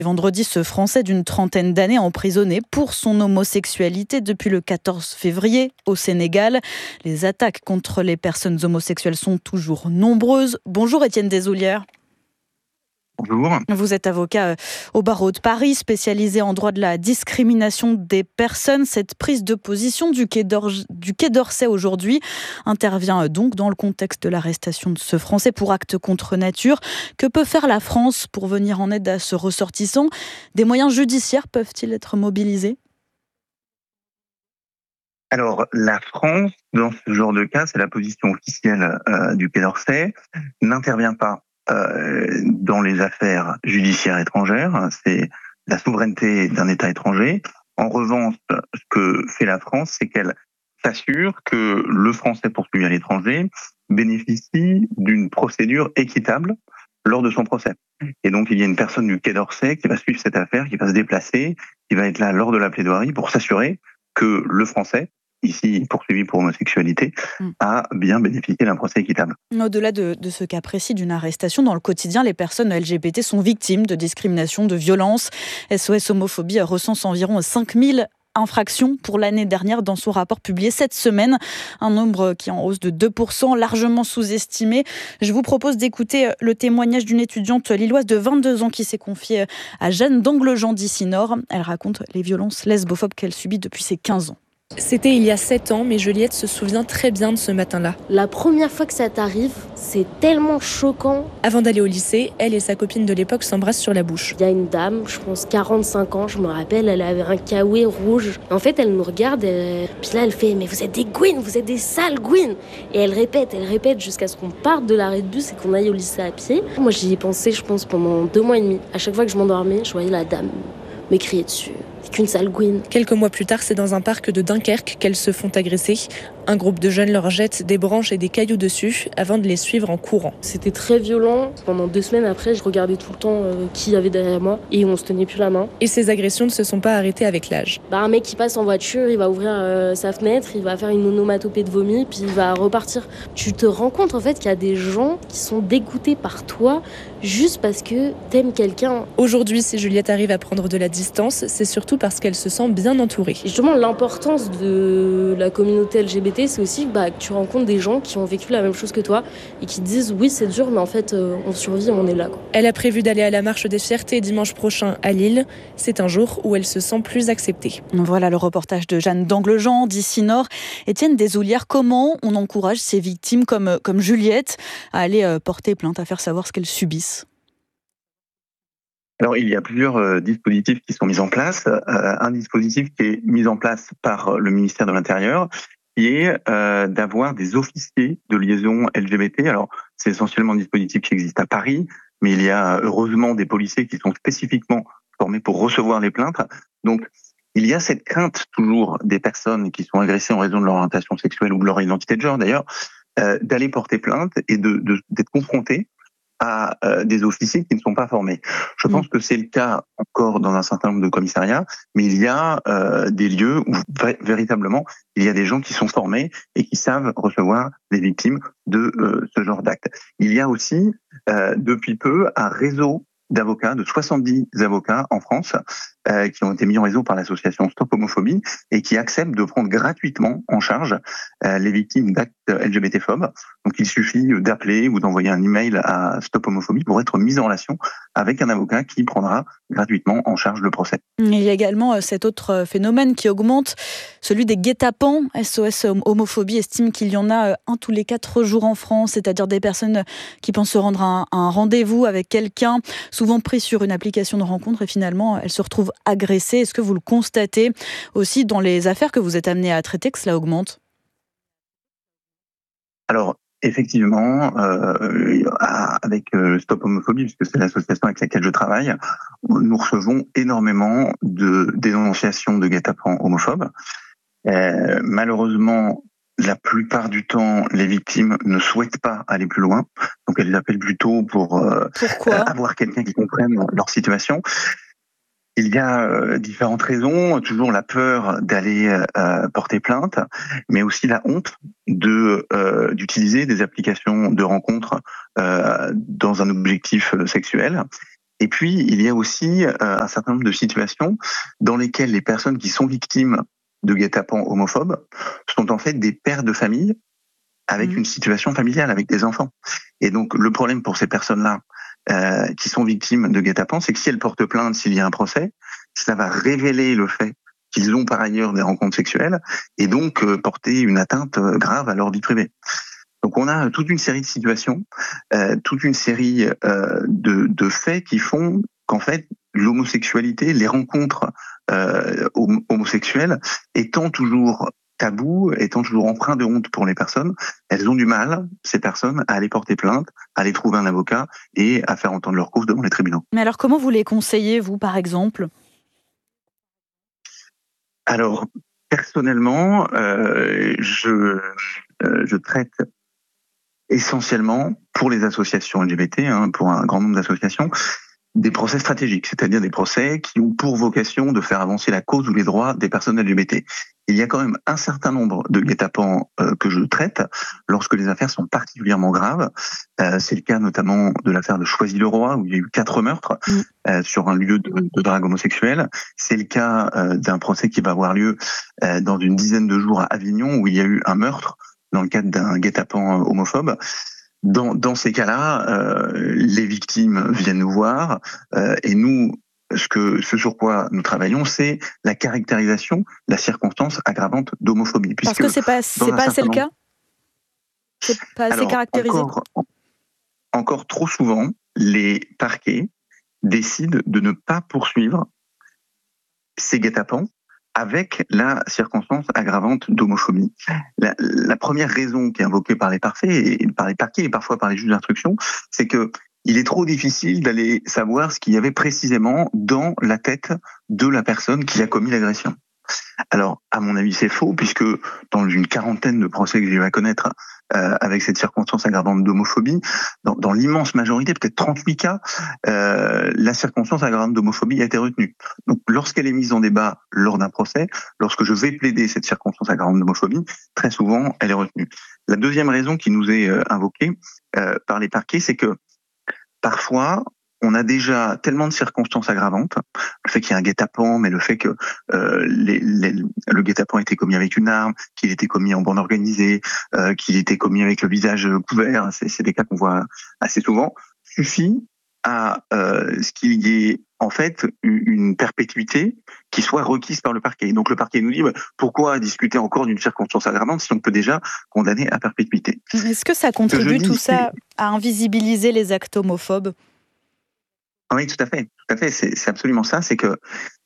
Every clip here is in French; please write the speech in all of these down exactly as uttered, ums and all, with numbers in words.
Vendredi, ce Français d'une trentaine d'années emprisonné pour son homosexualité depuis le quatorze février au Sénégal. Les attaques contre les personnes homosexuelles sont toujours nombreuses. Bonjour Étienne Desoulières. Bonjour. Vous êtes avocat au barreau de Paris, spécialisé en droit de la discrimination des personnes. Cette prise de position du Quai d'Orsay aujourd'hui intervient donc dans le contexte de l'arrestation de ce Français pour acte contre nature. Que peut faire la France pour venir en aide à ce ressortissant ? Des moyens judiciaires peuvent-ils être mobilisés ? Alors, la France, dans ce genre de cas, c'est la position officielle euh, du Quai d'Orsay, n'intervient pas euh, dans les affaires judiciaires étrangères. C'est la souveraineté d'un État étranger. En revanche, ce que fait la France, c'est qu'elle s'assure que le Français poursuivi à l'étranger bénéficie d'une procédure équitable lors de son procès. Et donc, il y a une personne du Quai d'Orsay qui va suivre cette affaire, qui va se déplacer, qui va être là lors de la plaidoirie pour s'assurer que le Français, ici poursuivi pour homosexualité, a bien bénéficié d'un procès équitable. Au-delà de, de ce cas précis d'une arrestation, dans le quotidien, les personnes L G B T sont victimes de discrimination, de violence. S O S Homophobie recense environ cinq mille infractions pour l'année dernière dans son rapport publié cette semaine. Un nombre qui est en hausse de deux pour cent, largement sous-estimé. Je vous propose d'écouter le témoignage d'une étudiante lilloise de vingt-deux ans qui s'est confiée à Jeanne d'Anglejean d'ici Nord. Elle raconte les violences lesbophobes qu'elle subit depuis ses quinze ans. C'était il y a sept ans, mais Juliette se souvient très bien de ce matin-là. La première fois que ça t'arrive, c'est tellement choquant. Avant d'aller au lycée, elle et sa copine de l'époque s'embrassent sur la bouche. Il y a une dame, je pense quarante-cinq ans, je me rappelle, elle avait un kawaii rouge. En fait, elle nous regarde, et... puis là, elle fait « Mais vous êtes des gouines, vous êtes des sales gouines !» Et elle répète, elle répète jusqu'à ce qu'on parte de l'arrêt de bus et qu'on aille au lycée à pied. Moi, j'y ai pensé, je pense, pendant deux mois et demi. À chaque fois que je m'endormais, je voyais la dame me crier dessus. C'est qu'une sale gouine. Quelques mois plus tard, c'est dans un parc de Dunkerque qu'elles se font agresser. Un groupe de jeunes leur jette des branches et des cailloux dessus avant de les suivre en courant. C'était très violent. Pendant deux semaines après, je regardais tout le temps euh, qui y avait derrière moi et on se tenait plus la main. Et ces agressions ne se sont pas arrêtées avec l'âge. Bah, un mec qui passe en voiture, il va ouvrir euh, sa fenêtre, il va faire une onomatopée de vomi, puis il va repartir. Tu te rends compte en fait qu'il y a des gens qui sont dégoûtés par toi juste parce que t'aimes quelqu'un. Aujourd'hui, si Juliette arrive à prendre de la distance, c'est surtout parce qu'elle se sent bien entourée. Et justement, l'importance de la communauté L G B T, c'est aussi bah, que tu rencontres des gens qui ont vécu la même chose que toi et qui te disent oui, c'est dur, mais en fait, euh, on survit, on est là, quoi. Elle a prévu d'aller à la marche des fiertés dimanche prochain à Lille. C'est un jour où elle se sent plus acceptée. Voilà le reportage de Jeanne d'Anglejean d'ici Nord. Étienne Desoulières, comment on encourage ces victimes comme, comme Juliette à aller euh, porter plainte, à faire savoir ce qu'elles subissent ? Alors, il y a plusieurs euh, dispositifs qui sont mis en place. Euh, un dispositif qui est mis en place par le ministère de l'Intérieur, qui est euh, d'avoir des officiers de liaison L G B T. Alors, c'est essentiellement un dispositif qui existe à Paris, mais il y a heureusement des policiers qui sont spécifiquement formés pour recevoir les plaintes. Donc, il y a cette crainte toujours des personnes qui sont agressées en raison de leur orientation sexuelle ou de leur identité de genre d'ailleurs, euh, d'aller porter plainte et de, de, d'être confrontées à euh, des officiers qui ne sont pas formés. Je pense mmh. que c'est le cas encore dans un certain nombre de commissariats, mais il y a euh, des lieux où v- véritablement il y a des gens qui sont formés et qui savent recevoir les victimes de euh, ce genre d'actes. Il y a aussi euh, depuis peu un réseau d'avocats, de soixante-dix avocats en France, euh, qui ont été mis en réseau par l'association Stop Homophobie et qui acceptent de prendre gratuitement en charge euh, les victimes d'actes L G B T-phobes. Donc il suffit d'appeler ou d'envoyer un email à Stop Homophobie pour être mis en relation avec un avocat qui prendra gratuitement en charge le procès. Il y a également cet autre phénomène qui augmente, celui des guet-apens. S O S Homophobie estime qu'il y en a un tous les quatre jours en France, c'est-à-dire des personnes qui pensent se rendre à un rendez-vous avec quelqu'un, souvent pris sur une application de rencontre et finalement elles se retrouvent agressées. Est-ce que vous le constatez aussi dans les affaires que vous êtes amenés à traiter, que cela augmente ? Alors, effectivement, euh, avec euh, Stop Homophobie, puisque c'est l'association avec laquelle je travaille, nous recevons énormément de dénonciations de guet-apens homophobes. Euh, malheureusement, la plupart du temps, les victimes ne souhaitent pas aller plus loin, donc elles appellent plutôt pour euh, avoir quelqu'un qui comprenne leur situation. Il y a euh, différentes raisons, toujours la peur d'aller euh, porter plainte, mais aussi la honte de euh, d'utiliser des applications de rencontres euh, dans un objectif sexuel. Et puis, il y a aussi euh, un certain nombre de situations dans lesquelles les personnes qui sont victimes de guet-apens homophobes sont en fait des pères de famille avec mmh. une situation familiale, avec des enfants. Et donc, le problème pour ces personnes-là euh, qui sont victimes de guet-apens, c'est que si elles portent plainte, s'il y a un procès, ça va révéler le fait qu'ils ont par ailleurs des rencontres sexuelles et donc euh, porter une atteinte grave à leur vie privée. Donc on a toute une série de situations, euh, toute une série euh, de, de faits qui font qu'en fait l'homosexualité, les rencontres euh, homosexuelles étant toujours tabou, étant toujours empreint de honte pour les personnes, elles ont du mal, ces personnes, à aller porter plainte, à aller trouver un avocat et à faire entendre leur cause devant les tribunaux. Mais alors comment vous les conseillez, vous, par exemple ? Alors, personnellement, euh, je, euh, je traite essentiellement pour les associations L G B T, hein, pour un grand nombre d'associations, des procès stratégiques, c'est-à-dire des procès qui ont pour vocation de faire avancer la cause ou les droits des personnes L G B T. Il y a quand même un certain nombre de guet-apens euh, que je traite lorsque les affaires sont particulièrement graves. Euh, c'est le cas notamment de l'affaire de Choisy-le-Roi, où il y a eu quatre meurtres euh, sur un lieu de, de drague homosexuelle. C'est le cas euh, d'un procès qui va avoir lieu euh, dans une dizaine de jours à Avignon, où il y a eu un meurtre dans le cadre d'un guet-apens homophobe. Dans, dans ces cas-là, euh, les victimes viennent nous voir euh, et nous, ce, que, ce sur quoi nous travaillons, c'est la caractérisation, la circonstance aggravante d'homophobie. Parce que c'est pas, c'est pas assez le cas ? C'est pas assez Alors, caractérisé ? Encore, encore trop souvent, les parquets décident de ne pas poursuivre ces guet-apens avec la circonstance aggravante d'homophobie. La, la première raison qui est invoquée par les parquets, et par les parquets et parfois par les juges d'instruction, c'est que il est trop difficile d'aller savoir ce qu'il y avait précisément dans la tête de la personne qui a commis l'agression. Alors, à mon avis, c'est faux, puisque dans une quarantaine de procès que j'ai eu à connaître euh, avec cette circonstance aggravante d'homophobie, dans, dans l'immense majorité, peut-être trente-huit cas, euh, la circonstance aggravante d'homophobie a été retenue. Donc, lorsqu'elle est mise en débat lors d'un procès, lorsque je vais plaider cette circonstance aggravante d'homophobie, très souvent, elle est retenue. La deuxième raison qui nous est euh, invoquée euh, par les parquets, c'est que parfois, on a déjà tellement de circonstances aggravantes, le fait qu'il y ait un guet-apens, mais le fait que euh, les, les, le guet-apens a été commis avec une arme, qu'il était commis en bande organisée, euh, qu'il était commis avec le visage couvert, c'est, c'est des cas qu'on voit assez souvent, suffit à euh, ce qu'il y ait en fait une perpétuité qui soit requise par le parquet. Donc le parquet nous dit bah, pourquoi discuter encore d'une circonstance aggravante si on peut déjà condamner à perpétuité. Est-ce que ça contribue tout ça à invisibiliser les actes homophobes ? Oui, tout à fait, tout à fait. C'est, c'est absolument ça. C'est que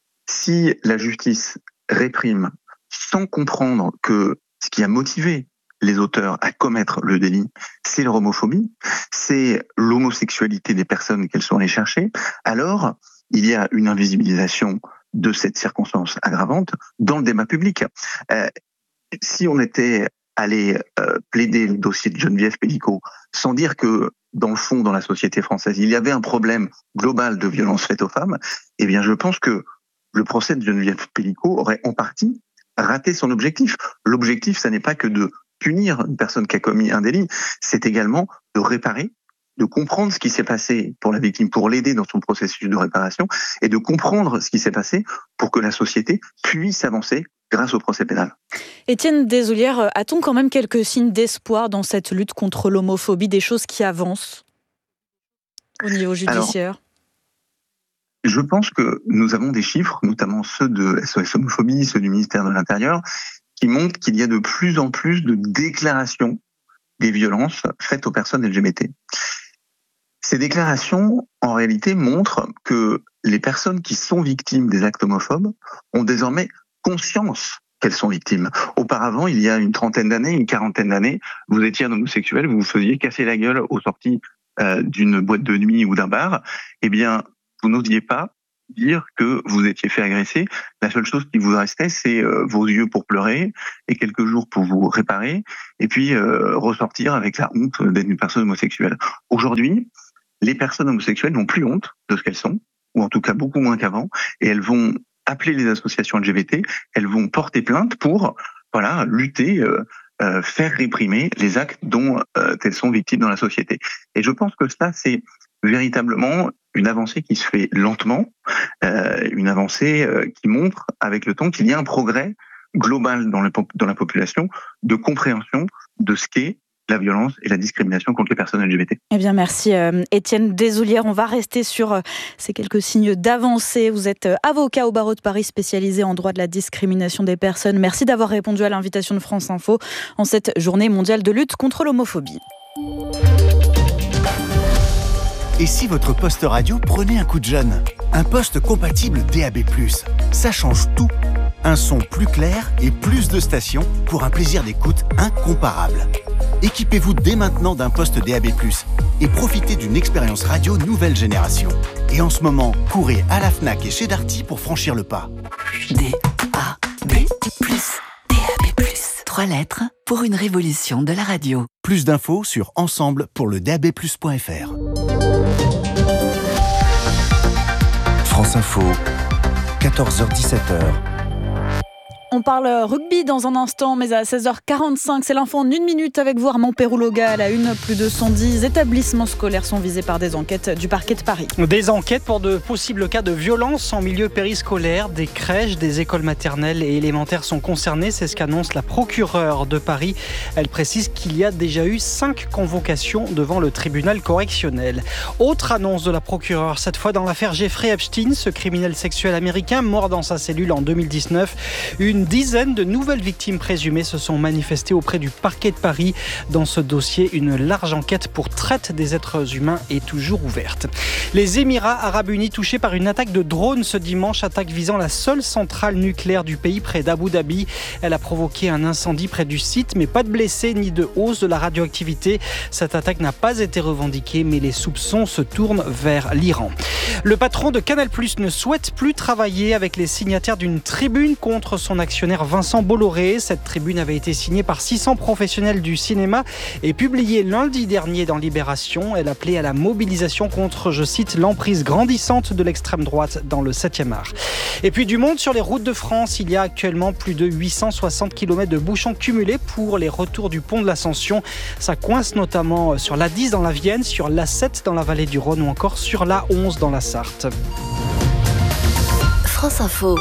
si la justice réprime sans comprendre que ce qui a motivé les auteurs à commettre le délit, c'est leur homophobie, c'est l'homosexualité des personnes qu'elles sont allées chercher, alors il y a une invisibilisation de cette circonstance aggravante dans le débat public. Euh, si on était allé euh, plaider le dossier de Geneviève Pellicot sans dire que dans le fond, dans la société française, il y avait un problème global de violence faite aux femmes, eh bien, je pense que le procès de Geneviève Pellicot aurait en partie raté son objectif. L'objectif, ça n'est pas que de punir une personne qui a commis un délit, c'est également de réparer, de comprendre ce qui s'est passé pour la victime, pour l'aider dans son processus de réparation, et de comprendre ce qui s'est passé pour que la société puisse avancer grâce au procès pénal. Étienne Deshoulières, a-t-on quand même quelques signes d'espoir dans cette lutte contre l'homophobie, des choses qui avancent au niveau judiciaire ? Alors, je pense que nous avons des chiffres, notamment ceux de S O S Homophobie, ceux du ministère de l'Intérieur, qui montrent qu'il y a de plus en plus de déclarations des violences faites aux personnes L G B T. Ces déclarations, en réalité, montrent que les personnes qui sont victimes des actes homophobes ont désormais conscience qu'elles sont victimes. Auparavant, il y a une trentaine d'années, une quarantaine d'années, vous étiez un homosexuel, vous vous faisiez casser la gueule aux sorties euh, d'une boîte de nuit ou d'un bar, eh bien, vous n'osiez pas dire que vous étiez fait agresser. La seule chose qui vous restait, c'est euh, vos yeux pour pleurer et quelques jours pour vous réparer et puis euh, ressortir avec la honte d'être une personne homosexuelle. Aujourd'hui, les personnes homosexuelles n'ont plus honte de ce qu'elles sont, ou en tout cas beaucoup moins qu'avant, et elles vont appeler les associations L G B T, elles vont porter plainte pour voilà lutter, euh, euh, faire réprimer les actes dont euh, elles sont victimes dans la société. Et je pense que ça, c'est véritablement une avancée qui se fait lentement, euh, une avancée euh, qui montre avec le temps qu'il y a un progrès global dans, le, dans la population de compréhension de ce qu'est la violence et la discrimination contre les personnes L G B T. Eh bien, merci euh, Étienne Desoulières. On va rester sur euh, ces quelques signes d'avancée. Vous êtes euh, avocat au barreau de Paris spécialisé en droit de la discrimination des personnes. Merci d'avoir répondu à l'invitation de France Info en cette journée mondiale de lutte contre l'homophobie. Et si votre poste radio prenait un coup de jeune ? Un poste compatible D A B plus, ça change tout. Un son plus clair et plus de stations pour un plaisir d'écoute incomparable. Équipez-vous dès maintenant d'un poste D A B plus et profitez d'une expérience radio nouvelle génération. Et en ce moment, courez à la Fnac et chez Darty pour franchir le pas. D A B plus, D A B plus. Trois lettres pour une révolution de la radio. Plus d'infos sur ensemble pour le D A B plus point F R. France Info, quatorze heures dix-sept heures. On parle rugby dans un instant, mais à seize heures quarante-cinq, c'est l'info en une minute avec vous, Armand Perrouloga. À la une, plus de cent dix établissements scolaires sont visés par des enquêtes du parquet de Paris. Des enquêtes pour de possibles cas de violence en milieu périscolaire. Des crèches, des écoles maternelles et élémentaires sont concernées. C'est ce qu'annonce la procureure de Paris. Elle précise qu'il y a déjà eu cinq convocations devant le tribunal correctionnel. Autre annonce de la procureure, cette fois dans l'affaire Jeffrey Epstein, ce criminel sexuel américain mort dans sa cellule en deux mille dix-neuf. Une dizaine de nouvelles victimes présumées se sont manifestées auprès du parquet de Paris. Dans ce dossier, une large enquête pour traite des êtres humains est toujours ouverte. Les Émirats arabes unis touchés par une attaque de drone ce dimanche, attaque visant la seule centrale nucléaire du pays près d'Abu Dhabi. Elle a provoqué un incendie près du site, mais pas de blessés ni de hausse de la radioactivité. Cette attaque n'a pas été revendiquée, mais les soupçons se tournent vers l'Iran. Le patron de Canal plus, ne souhaite plus travailler avec les signataires d'une tribune contre son actionnaire Vincent Bolloré. Cette tribune avait été signée par six cents professionnels du cinéma et publiée lundi dernier dans Libération. Elle appelait à la mobilisation contre, je cite, l'emprise grandissante de l'extrême droite dans le septième art. Et puis du monde sur les routes de France. Il y a actuellement plus de huit cent soixante kilomètres de bouchons cumulés pour les retours du pont de l'Ascension. Ça coince notamment sur l'A dix dans la Vienne, sur l'A sept dans la vallée du Rhône ou encore sur l'A onze dans la Sarthe. France Info.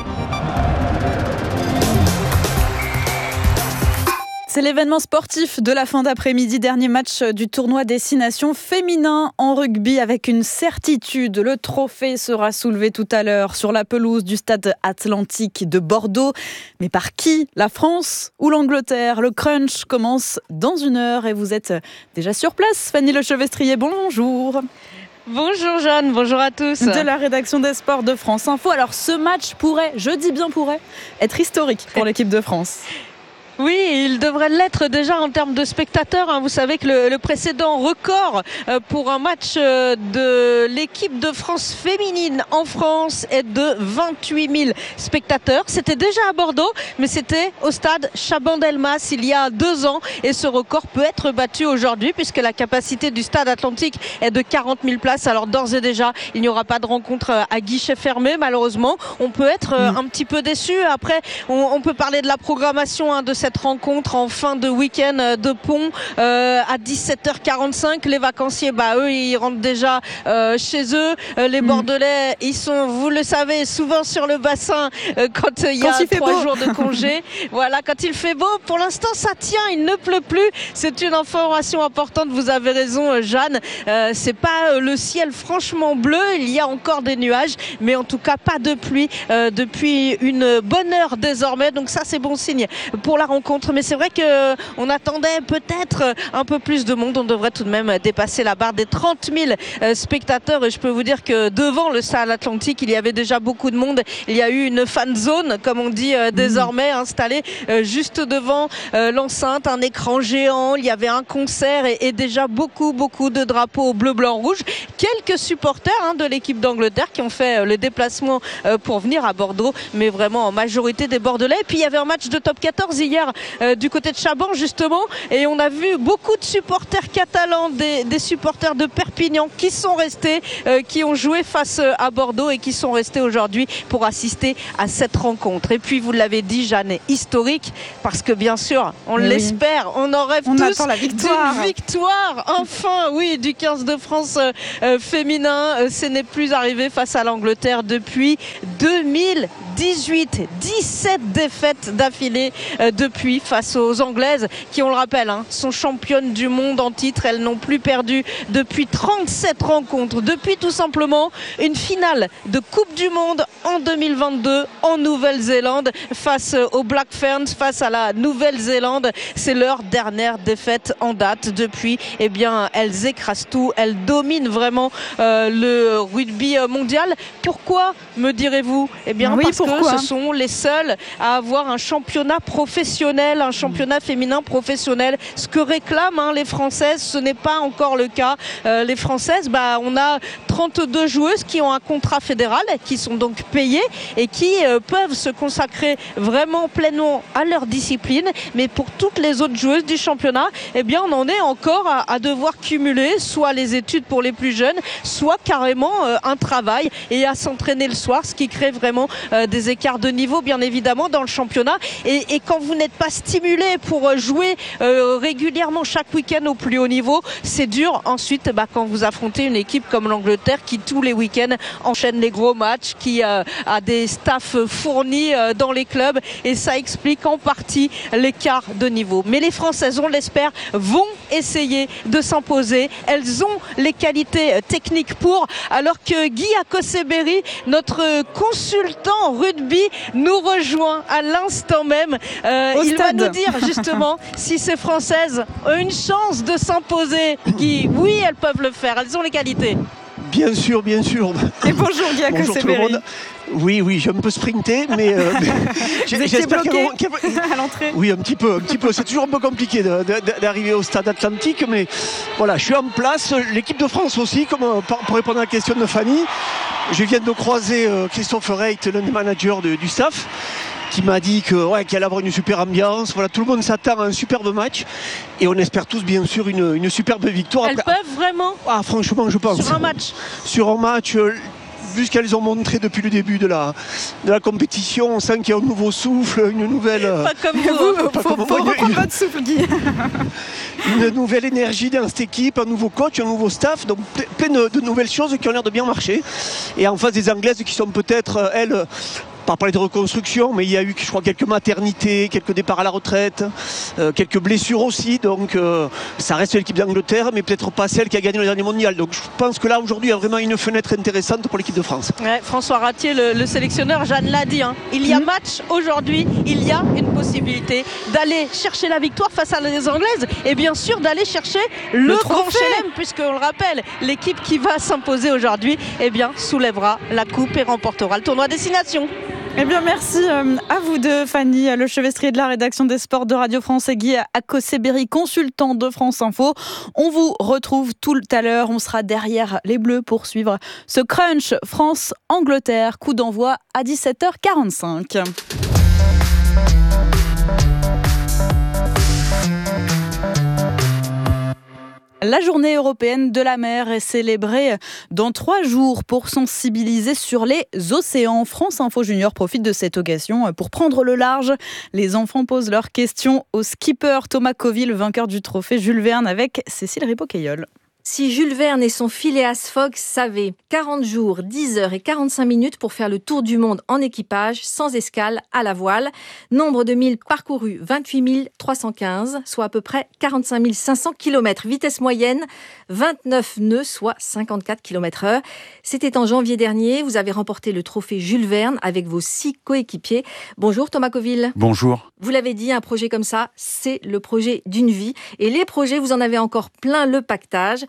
C'est l'événement sportif de la fin d'après-midi, dernier match du tournoi Destination féminin en rugby avec une certitude. Le trophée sera soulevé tout à l'heure sur la pelouse du stade Atlantique de Bordeaux. Mais par qui ? La France ou l'Angleterre ? Le crunch commence dans une heure et vous êtes déjà sur place. Fanny Lechevestrier, bonjour. Bonjour Jeanne, bonjour à tous. De la rédaction des sports de France Info. Alors ce match pourrait, je dis bien pourrait, être historique pour l'équipe de France. Oui, il devrait l'être déjà en termes de spectateurs. Vous savez que le, le précédent record pour un match de l'équipe de France féminine en France est de vingt-huit mille spectateurs. C'était déjà à Bordeaux, mais c'était au stade Chaban-Delmas il y a deux ans. Et ce record peut être battu aujourd'hui puisque la capacité du stade Atlantique est de quarante mille places. Alors d'ores et déjà, il n'y aura pas de rencontre à guichet fermé, malheureusement. On peut être un petit peu déçu. Après, on, on peut parler de la programmation hein, de cette cette rencontre en fin de week-end de pont euh, à dix-sept heures quarante-cinq. Les vacanciers, bah eux, ils rentrent déjà euh, chez eux. Euh, les Bordelais, ils sont, vous le savez, souvent sur le bassin euh, quand il y a il trois jours de congé. Voilà, quand il fait beau. Pour l'instant, ça tient. Il ne pleut plus. C'est une information importante. Vous avez raison, Jeanne. Euh, c'est pas le ciel franchement bleu. Il y a encore des nuages, mais en tout cas pas de pluie euh, depuis une bonne heure désormais. Donc ça, c'est bon signe pour la rencontre. Mais c'est vrai que on attendait peut-être un peu plus de monde. On devrait tout de même dépasser la barre des trente mille spectateurs. Et je peux vous dire que devant le stade Atlantique, il y avait déjà beaucoup de monde. Il y a eu une fan zone, comme on dit euh, désormais, installée euh, juste devant euh, l'enceinte, un écran géant. Il y avait un concert et, et déjà beaucoup, beaucoup de drapeaux bleu, blanc, rouge. Quelques supporters hein, de l'équipe d'Angleterre qui ont fait euh, le déplacement euh, pour venir à Bordeaux, mais vraiment en majorité des Bordelais. Et puis il y avait un match de top quatorze hier hier euh, du côté de Chaban justement, et on a vu beaucoup de supporters catalans, des, des supporters de Perpignan qui sont restés, euh, qui ont joué face à Bordeaux et qui sont restés aujourd'hui pour assister à cette rencontre. Et puis vous l'avez dit, Jeanne, historique, parce que bien sûr, on oui. l'espère, on en rêve on tous la victoire. d'une victoire, enfin, oui, du quinze de France euh, féminin. Euh, ce n'est plus arrivé face à l'Angleterre depuis deux mille dix-huit, dix-sept défaites d'affilée euh, depuis face aux Anglaises qui, on le rappelle, hein, sont championnes du monde en titre. Elles n'ont plus perdu depuis trente-sept rencontres, depuis tout simplement une finale de Coupe du Monde en deux mille vingt-deux en Nouvelle-Zélande face aux Black Ferns, face à la Nouvelle-Zélande. C'est leur dernière défaite en date. Depuis, eh bien, elles écrasent tout, elles dominent vraiment euh, le rugby mondial. Pourquoi, me direz-vous? Eh bien, oui, parce pourquoi que ce sont les seuls à avoir un championnat professionnel, un championnat féminin professionnel. Ce que réclament hein, les Françaises, ce n'est pas encore le cas. Euh, les Françaises, bah, on a trente-deux joueuses qui ont un contrat fédéral, qui sont donc payées et qui euh, peuvent se consacrer vraiment pleinement à leur discipline. Mais pour toutes les autres joueuses du championnat, eh bien, on en est encore à, à devoir cumuler soit les études pour les plus jeunes, soit carrément euh, un travail et à s'entraîner le soir, ce qui crée vraiment euh, des écarts de niveau, bien évidemment, dans le championnat. Et, et quand vous n'êtes pas stimulé pour jouer euh, régulièrement chaque week-end au plus haut niveau, c'est dur ensuite bah, quand vous affrontez une équipe comme l'Angleterre qui tous les week-ends enchaîne les gros matchs, qui euh, a des staffs fournis euh, dans les clubs, et ça explique en partie l'écart de niveau. Mais les Françaises, on l'espère, vont essayer de s'imposer. Elles ont les qualités techniques pour, alors que Guy Akoseberi, notre consultant rugby, nous rejoint à l'instant même. Euh, il stade. va nous dire justement si ces Françaises ont une chance de s'imposer. Guy, oui, elles peuvent le faire, elles ont les qualités. Bien sûr, bien sûr. Et bonjour Guy Akoseberi. Oui, oui, j'ai un peu sprinté, mais, euh, mais j'espère qu'elles vont à l'entrée. Oui, un petit peu, un petit peu. C'est toujours un peu compliqué de, de, d'arriver au stade Atlantique, mais voilà, je suis en place. L'équipe de France aussi, comme pour répondre à la question de Fanny, je viens de croiser Christophe Reit, l'un des managers de, du staff, qui m'a dit que ouais, qu'il allait avoir une super ambiance. Voilà, tout le monde s'attend à un superbe match et on espère tous bien sûr une, une superbe victoire. Elles Après, peuvent vraiment Ah, franchement, je pense. Sur un match. Sur un match. Euh, Vu ce qu'elles ont montré depuis le début de la, de la compétition, on sent qu'il y a un nouveau souffle, une nouvelle... Pas comme vous, pas faut, comme faut reprendre votre souffle, Guy. Une nouvelle énergie dans cette équipe, un nouveau coach, un nouveau staff, donc plein de, de nouvelles choses qui ont l'air de bien marcher. Et en face des Anglaises qui sont peut-être, elles... pas parler de reconstruction, mais il y a eu, je crois, quelques maternités, quelques départs à la retraite, euh, quelques blessures aussi. Donc, euh, ça reste l'équipe d'Angleterre, mais peut-être pas celle qui a gagné le dernier mondial. Donc, je pense que là, aujourd'hui, il y a vraiment une fenêtre intéressante pour l'équipe de France. Ouais, François Ratier, le, le sélectionneur, Jeanne l'a dit. Hein, il y a match aujourd'hui. Il y a une possibilité d'aller chercher la victoire face à les Anglaises et bien sûr d'aller chercher le, le grand chelem, puisqu'on le rappelle, l'équipe qui va s'imposer aujourd'hui, eh bien, soulèvera la coupe et remportera le tournoi Destination. Eh bien, merci à vous deux, Fanny, le chevestrier de la rédaction des sports de Radio France et Guy Akoseberi, consultant de France Info. On vous retrouve tout à l'heure. On sera derrière les Bleus pour suivre ce crunch France-Angleterre. Coup d'envoi à dix-sept heures quarante-cinq. La journée européenne de la mer est célébrée dans trois jours pour sensibiliser sur les océans. France Info Junior profite de cette occasion pour prendre le large. Les enfants posent leurs questions au skipper Thomas Coville, vainqueur du trophée Jules Verne avec Cécile Ripoll-Cailleul. Si Jules Verne et son Phileas Fogg savaient quarante jours, dix heures et quarante-cinq minutes pour faire le tour du monde en équipage, sans escale, à la voile. Nombre de milles parcourus, vingt-huit mille trois cent quinze, soit à peu près quarante-cinq mille cinq cents kilomètres. Vitesse moyenne, vingt-neuf nœuds, soit cinquante-quatre kilomètres heure. C'était en janvier dernier. Vous avez remporté le trophée Jules Verne avec vos six coéquipiers. Bonjour Thomas Coville. Bonjour. Vous l'avez dit, un projet comme ça, c'est le projet d'une vie. Et les projets, vous en avez encore plein le pactage.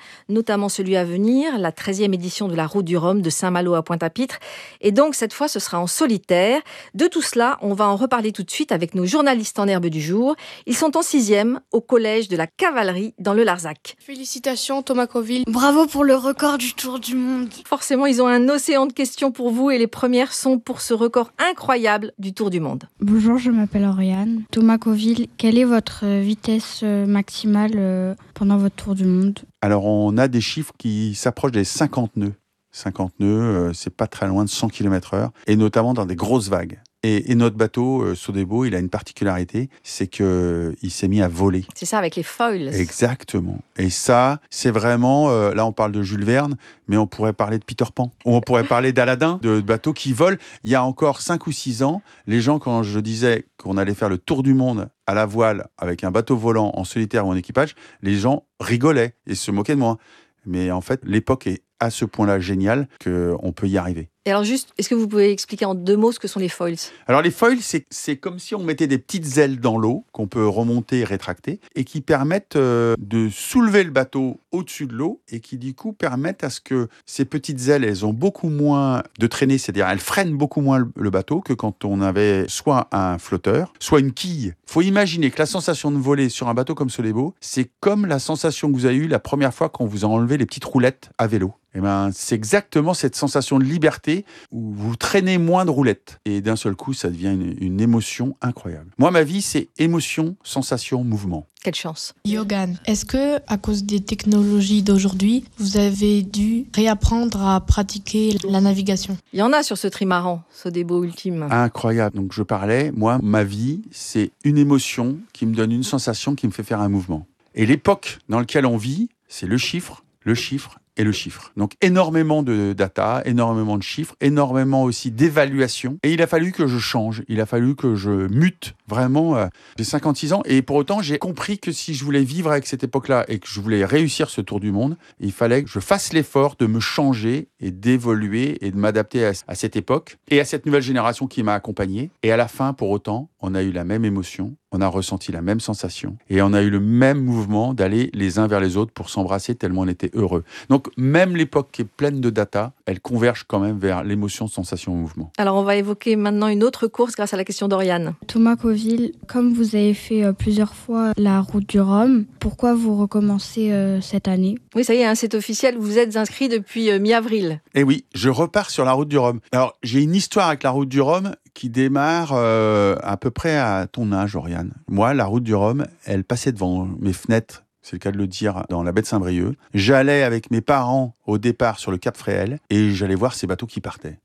notamment celui à venir, la treizième édition de la Route du Rhum de Saint-Malo à Pointe-à-Pitre. Et donc, cette fois, ce sera en solitaire. De tout cela, on va en reparler tout de suite avec nos journalistes en herbe du jour. Ils sont en sixième au collège de la Cavalerie dans le Larzac. Félicitations Thomas Coville. Bravo pour le record du Tour du Monde. Forcément, ils ont un océan de questions pour vous et les premières sont pour ce record incroyable du Tour du Monde. Bonjour, je m'appelle Oriane. Thomas Coville, quelle est votre vitesse maximale pendant votre Tour du Monde ? Alors, on a des chiffres qui s'approchent des cinquante nœuds. cinquante nœuds, c'est pas très loin de cent kilomètres heure, et notamment dans des grosses vagues. Et, et notre bateau, euh, Sodebo, il a une particularité, c'est qu'il s'est mis à voler. C'est ça, avec les foils. Exactement. Et ça, c'est vraiment, euh, là on parle de Jules Verne, mais on pourrait parler de Peter Pan. Ou on pourrait parler d'Aladin, de bateaux qui volent. Il y a encore cinq ou six ans, les gens, quand je disais qu'on allait faire le tour du monde à la voile, avec un bateau volant en solitaire ou en équipage, les gens rigolaient et se moquaient de moi. Mais en fait, l'époque est à ce point-là géniale qu'on peut y arriver. Et alors juste, est-ce que vous pouvez expliquer en deux mots ce que sont les foils ? Alors les foils, c'est, c'est comme si on mettait des petites ailes dans l'eau qu'on peut remonter et rétracter et qui permettent euh, de soulever le bateau au-dessus de l'eau et qui du coup permettent à ce que ces petites ailes, elles ont beaucoup moins de traînée, c'est-à-dire elles freinent beaucoup moins le, le bateau que quand on avait soit un flotteur, soit une quille. Il faut imaginer que la sensation de voler sur un bateau comme Sodebo, c'est comme la sensation que vous avez eue la première fois quand vous a enlevé les petites roulettes à vélo. Eh ben, c'est exactement cette sensation de liberté où vous traînez moins de roulettes. Et d'un seul coup, ça devient une, une émotion incroyable. Moi, ma vie, c'est émotion, sensation, mouvement. Quelle chance. Yogan, est-ce que, à cause des technologies d'aujourd'hui, vous avez dû réapprendre à pratiquer la navigation ? Il y en a sur ce trimaran, Sodebo Ultime. Incroyable. Donc, je parlais, moi, ma vie, c'est une émotion qui me donne une sensation qui me fait faire un mouvement. Et l'époque dans laquelle on vit, c'est le chiffre, le chiffre, et le chiffre. Donc énormément de data, énormément de chiffres, énormément aussi d'évaluation. Et il a fallu que je change, il a fallu que je mute vraiment. Euh, j'ai cinquante-six ans et pour autant j'ai compris que si je voulais vivre avec cette époque-là et que je voulais réussir ce tour du monde, il fallait que je fasse l'effort de me changer et d'évoluer et de m'adapter à, à cette époque et à cette nouvelle génération qui m'a accompagné. Et à la fin, pour autant, on a eu la même émotion, on a ressenti la même sensation et on a eu le même mouvement d'aller les uns vers les autres pour s'embrasser tellement on était heureux. Donc même l'époque qui est pleine de data, elle converge quand même vers l'émotion, sensation, mouvement. Alors on va évoquer maintenant une autre course grâce à la question d'Oriane. Thomas Coville, comme vous avez fait euh, plusieurs fois la Route du Rhum, pourquoi vous recommencez euh, cette année ? Oui, ça y est, hein, c'est officiel, vous êtes inscrit depuis euh, mi-avril. Eh oui, je repars sur la Route du Rhum. Alors j'ai une histoire avec la Route du Rhum qui démarre euh, à peu près à ton âge, Oriane. Moi, la Route du Rhum, elle passait devant mes fenêtres, c'est le cas de le dire, dans la baie de Saint-Brieuc. J'allais avec mes parents au départ sur le Cap Fréhel et j'allais voir ces bateaux qui partaient.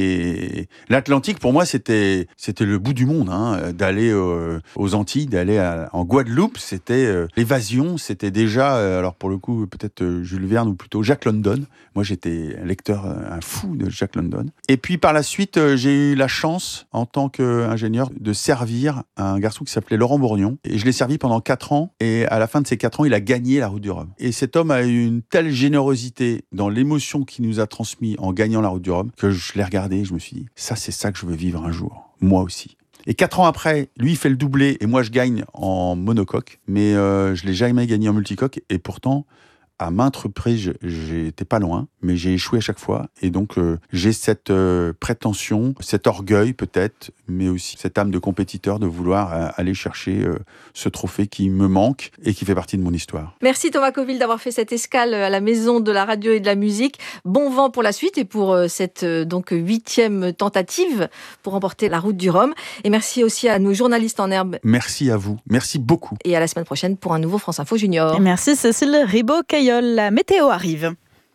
Et l'Atlantique, pour moi, c'était c'était le bout du monde, hein, d'aller euh, aux Antilles, d'aller à, en Guadeloupe, c'était euh, l'évasion, c'était déjà, euh, alors pour le coup, peut-être euh, Jules Verne ou plutôt Jack London. Moi, j'étais lecteur, euh, un fou de Jack London. Et puis par la suite, euh, j'ai eu la chance, en tant qu'ingénieur, de servir un garçon qui s'appelait Laurent Bourgnon. Et je l'ai servi pendant quatre ans. Et à la fin de ces quatre ans, il a gagné la Route du Rhum. Et cet homme a eu une telle générosité dans l'émotion qu'il nous a transmis en gagnant la Route du Rhum que je l'ai regardé et je me suis dit, ça c'est ça que je veux vivre un jour, moi aussi. Et quatre ans après, lui il fait le doublé et moi je gagne en monocoque, mais euh, je l'ai jamais gagné en multicoque et pourtant à maintes reprises j'étais pas loin, mais j'ai échoué à chaque fois et donc euh, j'ai cette euh, prétention, cet orgueil peut-être, mais aussi cette âme de compétiteur de vouloir euh, aller chercher euh, ce trophée qui me manque et qui fait partie de mon histoire. Merci Thomas Coville d'avoir fait cette escale à la Maison de la Radio et de la Musique. Bon vent pour la suite et pour euh, cette euh, donc huitième tentative pour remporter la Route du Rhum. Et merci aussi à nos journalistes en herbe. Merci à vous, merci beaucoup. Et à la semaine prochaine pour un nouveau France Info Junior. Et merci Cécile Ribaud-Caillol. La météo arrive.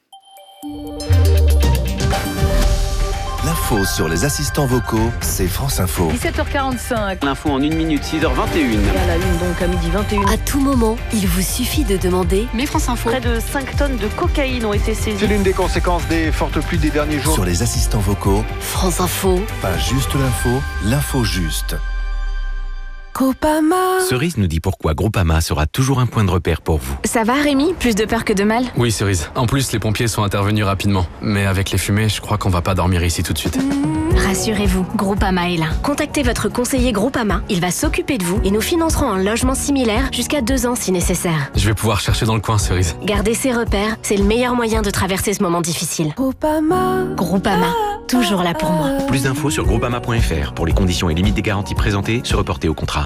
L'info sur les assistants vocaux, c'est France Info. dix-sept heures quarante-cinq. L'info en une minute, six heures vingt et une. Et à la une, donc à midi vingt et une. À tout moment, il vous suffit de demander. Mais France Info. Près de cinq tonnes de cocaïne ont été saisies. C'est l'une des conséquences des fortes pluies des derniers jours. Sur les assistants vocaux, France Info. pas juste l'info, l'info juste. Groupama. Cerise nous dit pourquoi Groupama sera toujours un point de repère pour vous. Ça va Rémi? Plus de peur que de mal? Oui Cerise. En plus les pompiers sont intervenus rapidement. Mais avec les fumées, je crois qu'on va pas dormir ici tout de suite. Mmh. Rassurez-vous, Groupama est là. Contactez votre conseiller Groupama. Il va s'occuper de vous et nous financerons un logement similaire jusqu'à deux ans si nécessaire. Je vais pouvoir chercher dans le coin Cerise. Garder ses repères, c'est le meilleur moyen de traverser ce moment difficile. Groupama. Groupama. Toujours là pour moi. Plus d'infos sur groupama point f r. Pour les conditions et limites des garanties présentées, se reporter au contrat.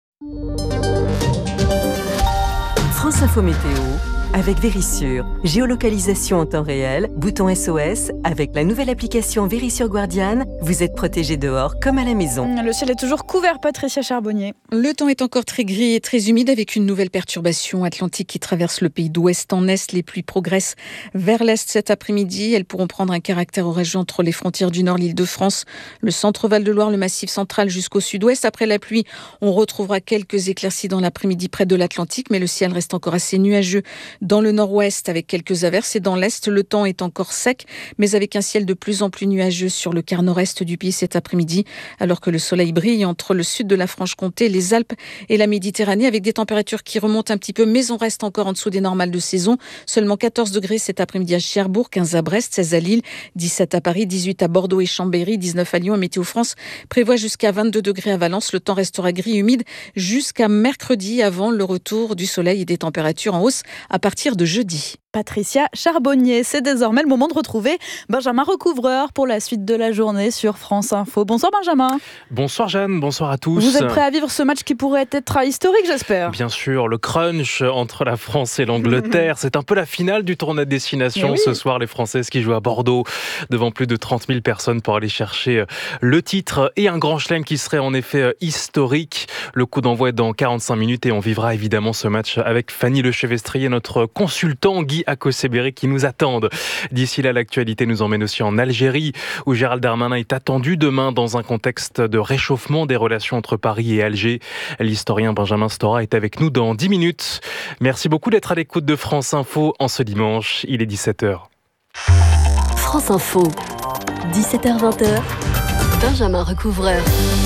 France Info Météo avec Vérissure. Géolocalisation en temps réel, bouton S O S. Avec la nouvelle application Vérissure Guardian, vous êtes protégé dehors comme à la maison. Le ciel est toujours couvert, Patricia Charbonnier. Le temps est encore très gris et très humide avec une nouvelle perturbation atlantique qui traverse le pays d'ouest en est. Les pluies progressent vers l'est cet après-midi. Elles pourront prendre un caractère orageux entre les frontières du nord, l'Île-de-France, le centre Val-de-Loire, le Massif central jusqu'au sud-ouest. Après la pluie, on retrouvera quelques éclaircies dans l'après-midi près de l'Atlantique, mais le ciel reste encore assez nuageux dans le nord-ouest avec quelques averses et dans l'est, le temps est encore sec, mais avec un ciel de plus en plus nuageux sur le quart nord-est du pays cet après-midi, alors que le soleil brille entre le sud de la Franche-Comté, les Alpes et la Méditerranée, avec des températures qui remontent un petit peu, mais on reste encore en dessous des normales de saison. Seulement quatorze degrés cet après-midi à Cherbourg, quinze à Brest, seize à Lille, dix-sept à Paris, dix-huit à Bordeaux et Chambéry, dix-neuf à Lyon. Et Météo France prévoit jusqu'à vingt-deux degrés à Valence. Le temps restera gris et humide jusqu'à mercredi, avant le retour du soleil et des températures en hausse à partir de jeudi. Patricia Charbonnier, c'est désormais le moment de retrouver Benjamin Recouvreur pour la suite de la journée sur France Info. Bonsoir Benjamin. Bonsoir Jeanne, bonsoir à tous. Vous êtes prêt à vivre ce match qui pourrait être historique, j'espère? Bien sûr, le crunch entre la France et l'Angleterre, c'est un peu la finale du tournoi de destination. Oui. Ce soir, les Françaises qui jouent à Bordeaux devant plus de trente mille personnes pour aller chercher le titre et un grand chelem qui serait en effet historique. Le coup d'envoi est dans quarante-cinq minutes et on vivra évidemment ce match avec Fanny Lechevestrier, notre consultant Guy Akoseberi qui nous attendent. D'ici là, l'actualité nous emmène aussi en Algérie où Gérald Darmanin est attendu demain dans un contexte de réchauffement des relations entre Paris et Alger. L'historien Benjamin Stora est avec nous dans dix minutes. Merci beaucoup d'être à l'écoute de France Info en ce dimanche. Il est dix-sept heures. France Info, dix-sept heures vingt, Benjamin Recouvreur.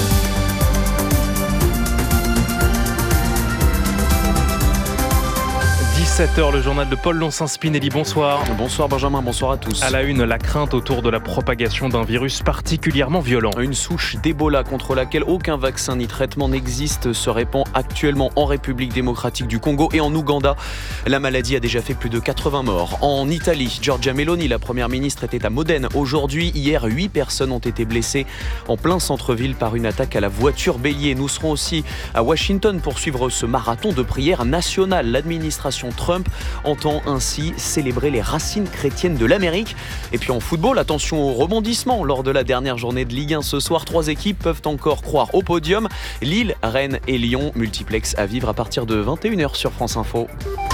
dix-sept heures, le journal de Paul Lonsin-Spinelli. Bonsoir. Bonsoir Benjamin, bonsoir à tous. À la une, la crainte autour de la propagation d'un virus particulièrement violent. Une souche d'Ebola contre laquelle aucun vaccin ni traitement n'existe se répand actuellement en République démocratique du Congo et en Ouganda. La maladie a déjà fait plus de quatre-vingts morts. En Italie, Giorgia Meloni, la première ministre, était à Modène. Aujourd'hui, hier, huit personnes ont été blessées en plein centre-ville par une attaque à la voiture bélier. Nous serons aussi à Washington pour suivre ce marathon de prière nationale. L'administration Trump entend ainsi célébrer les racines chrétiennes de l'Amérique. Et puis en football, attention au rebondissement. Lors de la dernière journée de Ligue un ce soir, trois équipes peuvent encore croire au podium. Lille, Rennes et Lyon, multiplex à vivre à partir de vingt et une heures sur France Info.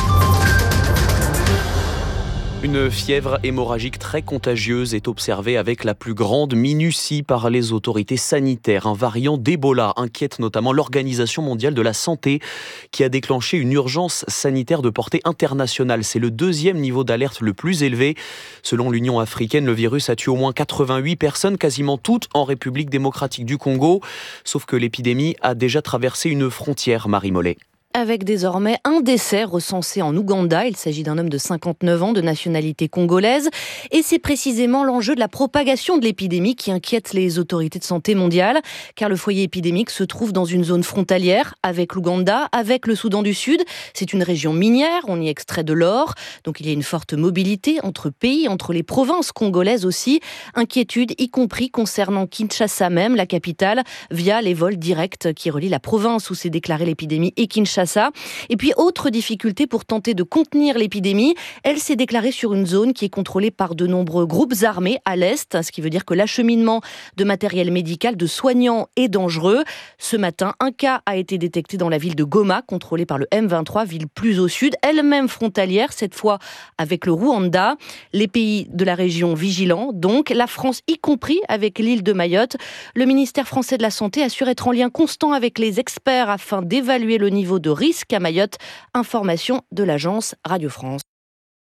Une fièvre hémorragique très contagieuse est observée avec la plus grande minutie par les autorités sanitaires. Un variant d'Ebola inquiète notamment l'Organisation mondiale de la santé qui a déclenché une urgence sanitaire de portée internationale. C'est le deuxième niveau d'alerte le plus élevé. Selon l'Union africaine, le virus a tué au moins quatre-vingt-huit personnes, quasiment toutes en République démocratique du Congo. Sauf que l'épidémie a déjà traversé une frontière, Marie Mollet. Avec désormais un décès recensé en Ouganda. Il s'agit d'un homme de cinquante-neuf ans de nationalité congolaise. Et c'est précisément l'enjeu de la propagation de l'épidémie qui inquiète les autorités de santé mondiales, car le foyer épidémique se trouve dans une zone frontalière avec l'Ouganda, avec le Soudan du Sud. C'est une région minière, on y extrait de l'or. Donc il y a une forte mobilité entre pays, entre les provinces congolaises aussi. Inquiétude, y compris concernant Kinshasa même, la capitale, via les vols directs qui relient la province où s'est déclarée l'épidémie et Kinshasa. Et puis, autre difficulté pour tenter de contenir l'épidémie, elle s'est déclarée sur une zone qui est contrôlée par de nombreux groupes armés à l'est, ce qui veut dire que l'acheminement de matériel médical, de soignants est dangereux. Ce matin, un cas a été détecté dans la ville de Goma, contrôlée par le M vingt-trois, ville plus au sud, elle-même frontalière, cette fois avec le Rwanda. Les pays de la région vigilants, donc, la France y compris avec l'île de Mayotte. Le ministère français de la Santé assure être en lien constant avec les experts afin d'évaluer le niveau de risque à Mayotte. Information de l'agence Radio France.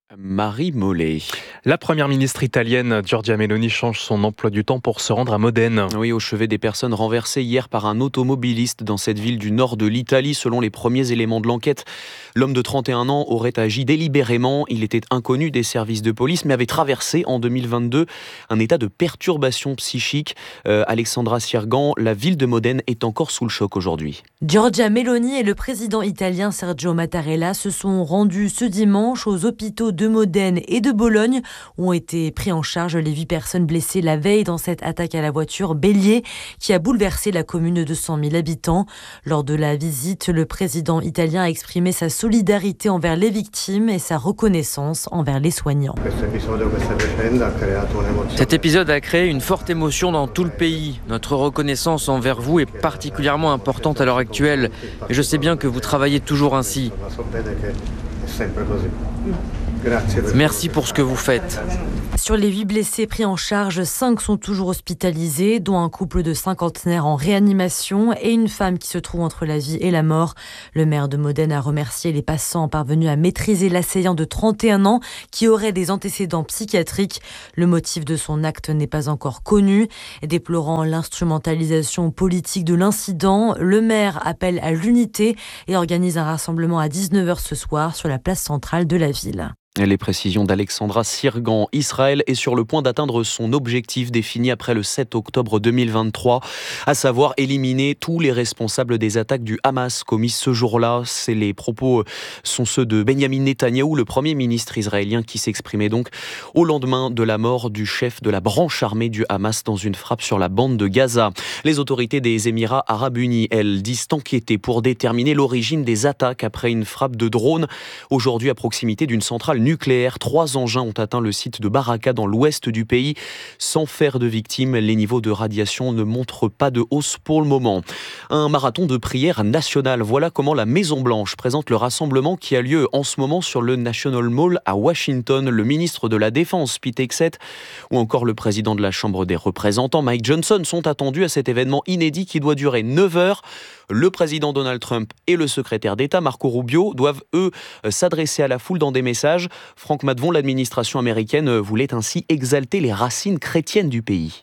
Marie Mollet. La première ministre italienne Giorgia Meloni change son emploi du temps pour se rendre à Modène. Oui, au chevet des personnes renversées hier par un automobiliste dans cette ville du nord de l'Italie. Selon les premiers éléments de l'enquête, l'homme de trente et un ans aurait agi délibérément. Il était inconnu des services de police, mais avait traversé en deux mille vingt-deux un état de perturbation psychique. Euh, Alexandra Sirgan, la ville de Modène est encore sous le choc aujourd'hui. Giorgia Meloni et le président italien Sergio Mattarella se sont rendus ce dimanche aux hôpitaux de Modène et de Bologne, où ont été pris en charge les huit personnes blessées la veille dans cette attaque à la voiture bélier qui a bouleversé la commune de deux cent mille habitants. Lors de la visite, le président italien a exprimé sa solidarité envers les victimes et sa reconnaissance envers les soignants. Cet épisode a créé une forte émotion dans tout le pays. Notre reconnaissance envers vous est particulièrement importante à l'heure actuelle. Et je sais bien que vous travaillez toujours ainsi. Merci pour ce que vous faites. Sur les huit blessés pris en charge, cinq sont toujours hospitalisés, dont un couple de cinquantenaires en réanimation et une femme qui se trouve entre la vie et la mort. Le maire de Modène a remercié les passants parvenus à maîtriser l'assaillant de trente et un ans qui aurait des antécédents psychiatriques. Le motif de son acte n'est pas encore connu. Déplorant l'instrumentalisation politique de l'incident, le maire appelle à l'unité et organise un rassemblement à dix-neuf heures ce soir sur la place centrale de la ville. Les précisions d'Alexandra Sirgan. Israël est sur le point d'atteindre son objectif défini après le sept octobre deux mille vingt-trois, à savoir éliminer tous les responsables des attaques du Hamas commises ce jour-là. C'est les propos sont ceux de Benyamin Netanyahou, le premier ministre israélien, qui s'exprimait donc au lendemain de la mort du chef de la branche armée du Hamas dans une frappe sur la bande de Gaza. Les autorités des Émirats arabes unis, elles, disent enquêter pour déterminer l'origine des attaques après une frappe de drone aujourd'hui à proximité d'une centrale nucléaire. Trois engins ont atteint le site de Baraka dans l'ouest du pays sans faire de victimes. Les niveaux de radiation ne montrent pas de hausse pour le moment. Un marathon de prière nationale. Voilà comment la Maison-Blanche présente le rassemblement qui a lieu en ce moment sur le National Mall à Washington. Le ministre de la Défense, Pete Hegseth, ou encore le président de la Chambre des représentants, Mike Johnson, sont attendus à cet événement inédit qui doit durer neuf heures. Le président Donald Trump et le secrétaire d'État Marco Rubio doivent, eux, s'adresser à la foule dans des messages. Franck Maddevon, l'administration américaine voulait ainsi exalter les racines chrétiennes du pays.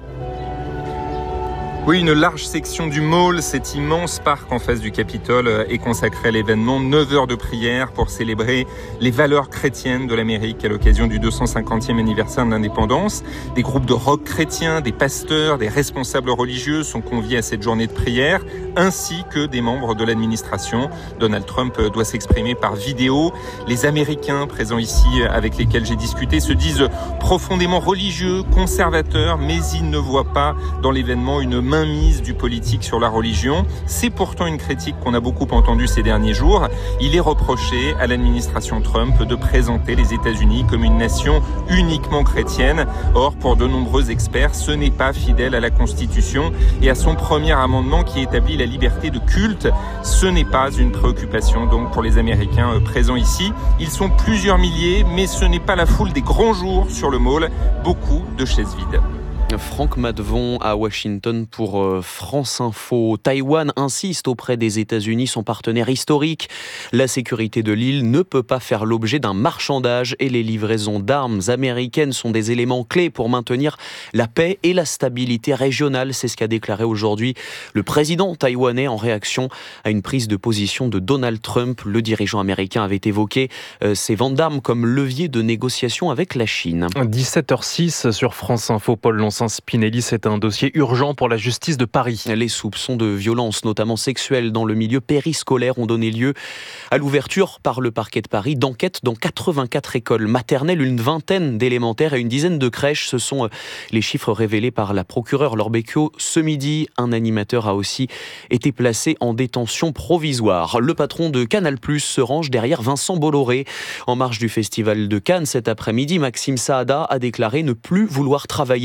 Oui, une large section du mall, cet immense parc en face du Capitole, est consacré à l'événement. neuf heures de prière pour célébrer les valeurs chrétiennes de l'Amérique à l'occasion du deux cent cinquantième anniversaire de l'indépendance. Des groupes de rock chrétiens, des pasteurs, des responsables religieux sont conviés à cette journée de prière, ainsi que des membres de l'administration. Donald Trump doit s'exprimer par vidéo. Les Américains présents ici avec lesquels j'ai discuté se disent profondément religieux, conservateurs, mais ils ne voient pas dans l'événement une mainmise du politique sur la religion. C'est pourtant une critique qu'on a beaucoup entendue ces derniers jours. Il est reproché à l'administration Trump de présenter les États-Unis comme une nation uniquement chrétienne. Or, pour de nombreux experts, ce n'est pas fidèle à la Constitution et à son premier amendement qui établit la liberté de culte. Ce n'est pas une préoccupation donc pour les Américains présents ici. Ils sont plusieurs milliers, mais ce n'est pas la foule des grands jours sur le mall. Beaucoup de chaises vides. Franck Maddevon à Washington pour France Info. Taïwan insiste auprès des États-Unis, son partenaire historique. La sécurité de l'île ne peut pas faire l'objet d'un marchandage et les livraisons d'armes américaines sont des éléments clés pour maintenir la paix et la stabilité régionale. C'est ce qu'a déclaré aujourd'hui le président taïwanais en réaction à une prise de position de Donald Trump. Le dirigeant américain avait évoqué euh, ces ventes d'armes comme levier de négociation avec la Chine. dix-sept heures six sur France Info, Paul Lons. Spinelli, c'est un dossier urgent pour la justice de Paris. Les soupçons de violence, notamment sexuelles, dans le milieu périscolaire ont donné lieu à l'ouverture par le parquet de Paris d'enquêtes dans quatre-vingt-quatre écoles maternelles, une vingtaine d'élémentaires et une dizaine de crèches. Ce sont les chiffres révélés par la procureure Laure Becchio ce midi. Un animateur a aussi été placé en détention provisoire. Le patron de Canal plus, se range derrière Vincent Bolloré. En marge du festival de Cannes cet après-midi, Maxime Saada a déclaré ne plus vouloir travailler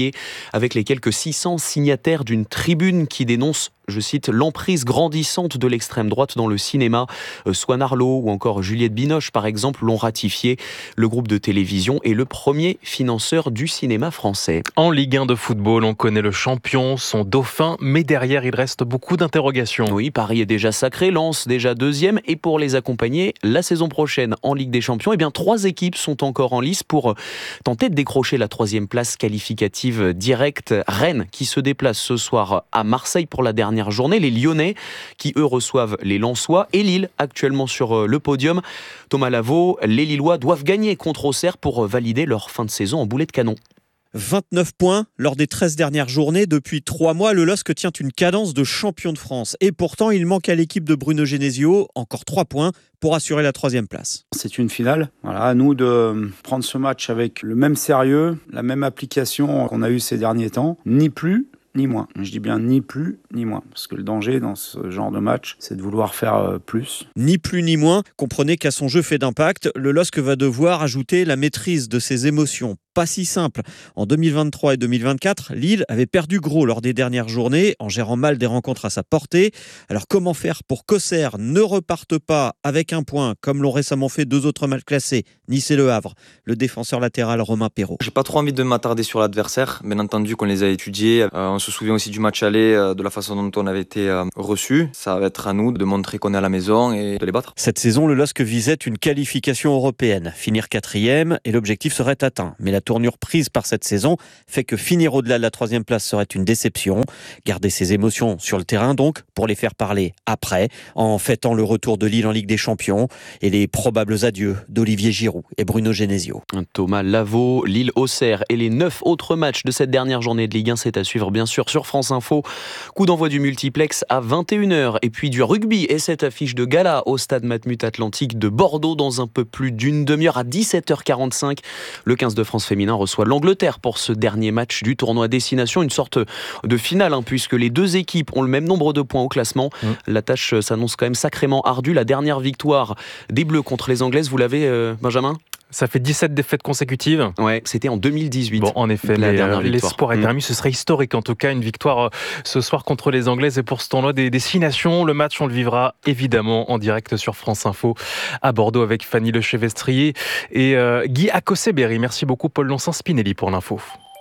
avec les quelques six cents signataires d'une tribune qui dénonce, je cite, l'emprise grandissante de l'extrême droite dans le cinéma. Swan Arlo ou encore Juliette Binoche, par exemple, l'ont ratifié. Le groupe de télévision est le premier financeur du cinéma français. En Ligue un de football, on connaît le champion, son dauphin, mais derrière, il reste beaucoup d'interrogations. Oui, Paris est déjà sacré, Lens déjà deuxième, et pour les accompagner, la saison prochaine en Ligue des Champions, eh bien, trois équipes sont encore en lice pour tenter de décrocher la troisième place qualificative directe. Rennes qui se déplace ce soir à Marseille pour la dernière journée, les Lyonnais qui eux reçoivent les Lensois et Lille actuellement sur le podium. Thomas Lavaux, les Lillois doivent gagner contre Auxerre pour valider leur fin de saison en boulet de canon. vingt-neuf points lors des treize dernières journées. Depuis trois mois, le L O S C tient une cadence de champion de France. Et pourtant, il manque à l'équipe de Bruno Genesio encore trois points pour assurer la troisième place. C'est une finale. Voilà, à nous de prendre ce match avec le même sérieux, la même application qu'on a eu ces derniers temps, ni plus ni moins. Je dis bien ni plus ni moins, parce que le danger dans ce genre de match, c'est de vouloir faire plus. Ni plus ni moins. Comprenez qu'à son jeu fait d'impact, le L O S C va devoir ajouter la maîtrise de ses émotions. Pas si simple. En deux mille vingt-trois et deux mille vingt-quatre, Lille avait perdu gros lors des dernières journées, en gérant mal des rencontres à sa portée. Alors comment faire pour qu'Auxerre ne reparte pas avec un point, comme l'ont récemment fait deux autres mal classés, Nice et Le Havre? Le défenseur latéral Romain Perrault. J'ai pas trop envie de m'attarder sur l'adversaire. Bien entendu qu'on les a étudiés. Euh, on se souvient aussi du match aller, euh, de la façon dont on avait été euh, reçus. Ça va être à nous de montrer qu'on est à la maison et de les battre. Cette saison, le L O S C visait une qualification européenne. Finir quatrième et l'objectif serait atteint. Mais la tournure prise par cette saison fait que finir au-delà de la troisième place serait une déception. Garder ses émotions sur le terrain donc, pour les faire parler après, en fêtant le retour de Lille en Ligue des Champions et les probables adieux d'Olivier Giroud et Bruno Genesio. Thomas Lavaux, Lille-Auxerre et les neuf autres matchs de cette dernière journée de Ligue un, c'est à suivre bien sûr sur France Info. Coup d'envoi du multiplex à vingt et une heures et puis du rugby et cette affiche de gala au stade Matmut Atlantique de Bordeaux dans un peu plus d'une demi-heure à dix-sept heures quarante-cinq. Le quinze de France féminin reçoit l'Angleterre pour ce dernier match du tournoi Destination, une sorte de finale hein, puisque les deux équipes ont le même nombre de points au classement. Mmh. La tâche s'annonce quand même sacrément ardue. La dernière victoire des Bleus contre les Anglaises, vous l'avez euh, Benjamin ? Ça fait dix-sept défaites consécutives. Ouais, c'était en deux mille dix-huit. Bon, en effet, la les, dernière victoire. L'espoir est permis. Mmh. Ce serait historique, en tout cas, une victoire ce soir contre les Anglaises. Et pour ce tournoi des Destinations, le match, on le vivra évidemment en direct sur France Info à Bordeaux avec Fanny Lechevestrier et euh, Guy Acossé-Berry. Merci beaucoup, Paul Lonsin-Spinelli, pour l'info.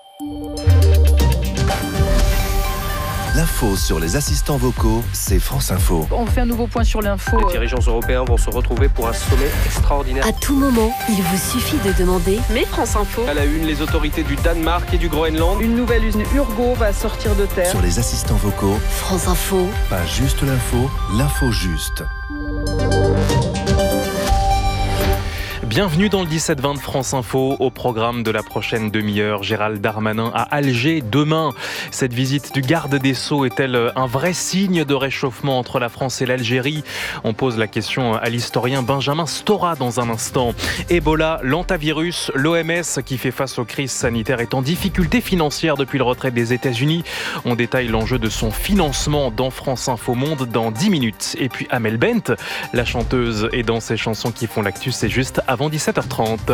L'info sur les assistants vocaux, c'est France Info. On fait un nouveau point sur l'info. Les dirigeants européens vont se retrouver pour un sommet extraordinaire. À tout moment, il vous suffit de demander « Mais France Info ». À la une, les autorités du Danemark et du Groenland. Une nouvelle usine Urgo va sortir de terre. Sur les assistants vocaux, France Info. Pas juste l'info, l'info juste. Bienvenue dans le dix-sept vingt de France Info. Au programme de la prochaine demi-heure, Gérald Darmanin à Alger demain. Cette visite du garde des Sceaux est-elle un vrai signe de réchauffement entre la France et l'Algérie? On pose la question à l'historien Benjamin Stora dans un instant. Ebola, l'hantavirus, l'O M S qui fait face aux crises sanitaires est en difficulté financière depuis le retrait des États-Unis. On détaille l'enjeu de son financement dans France Info Monde dans dix minutes. Et puis Amel Bent, la chanteuse, et dans ses chansons qui font l'actu, c'est juste avant dix-sept heures trente.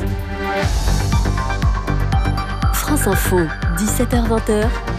France Info, dix-sept heures vingt.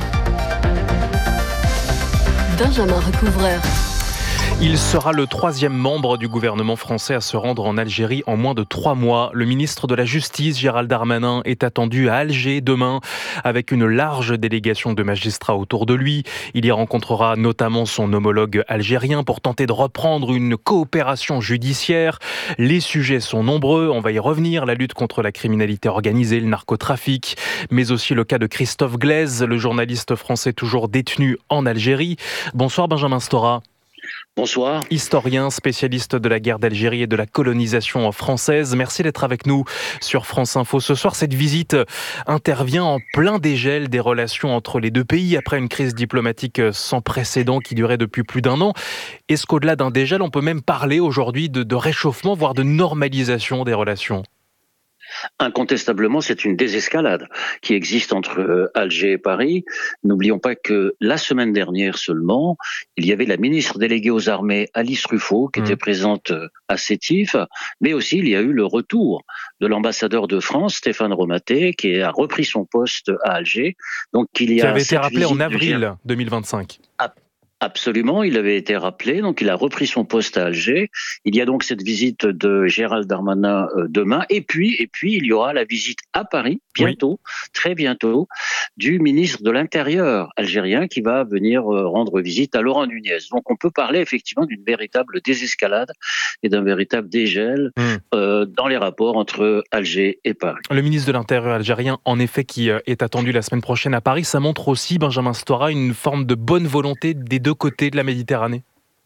Benjamin Recouvreur. Il sera le troisième membre du gouvernement français à se rendre en Algérie en moins de trois mois. Le ministre de la Justice, Gérald Darmanin, est attendu à Alger demain avec une large délégation de magistrats autour de lui. Il y rencontrera notamment son homologue algérien pour tenter de reprendre une coopération judiciaire. Les sujets sont nombreux, on va y revenir. La lutte contre la criminalité organisée, le narcotrafic, mais aussi le cas de Christophe Glaise, le journaliste français toujours détenu en Algérie. Bonsoir Benjamin Stora. Bonsoir. Historien, spécialiste de la guerre d'Algérie et de la colonisation française. Merci d'être avec nous sur France Info. Ce soir, cette visite intervient en plein dégel des relations entre les deux pays après une crise diplomatique sans précédent qui durait depuis plus d'un an. Est-ce qu'au-delà d'un dégel, on peut même parler aujourd'hui de, de réchauffement, voire de normalisation des relations ? Incontestablement, c'est une désescalade qui existe entre euh, Alger et Paris. N'oublions pas que la semaine dernière seulement, il y avait la ministre déléguée aux armées, Alice Ruffo, qui mmh. était présente à Sétif, mais aussi il y a eu le retour de l'ambassadeur de France, Stéphane Romaté, qui a repris son poste à Alger. Donc, il y a qui avait été rappelé en avril deux mille vingt-cinq. Ah. Absolument, il avait été rappelé, donc il a repris son poste à Alger. Il y a donc cette visite de Gérald Darmanin euh, demain, et puis et puis il y aura la visite à Paris bientôt, oui. très bientôt, du ministre de l'Intérieur algérien qui va venir euh, rendre visite à Laurent Nunez. Donc on peut parler effectivement d'une véritable désescalade et d'un véritable dégel mmh. euh, dans les rapports entre Alger et Paris. Le ministre de l'Intérieur algérien, en effet, qui est attendu la semaine prochaine à Paris, ça montre aussi, Benjamin Stora, une forme de bonne volonté des deux côtés de la Méditerranée.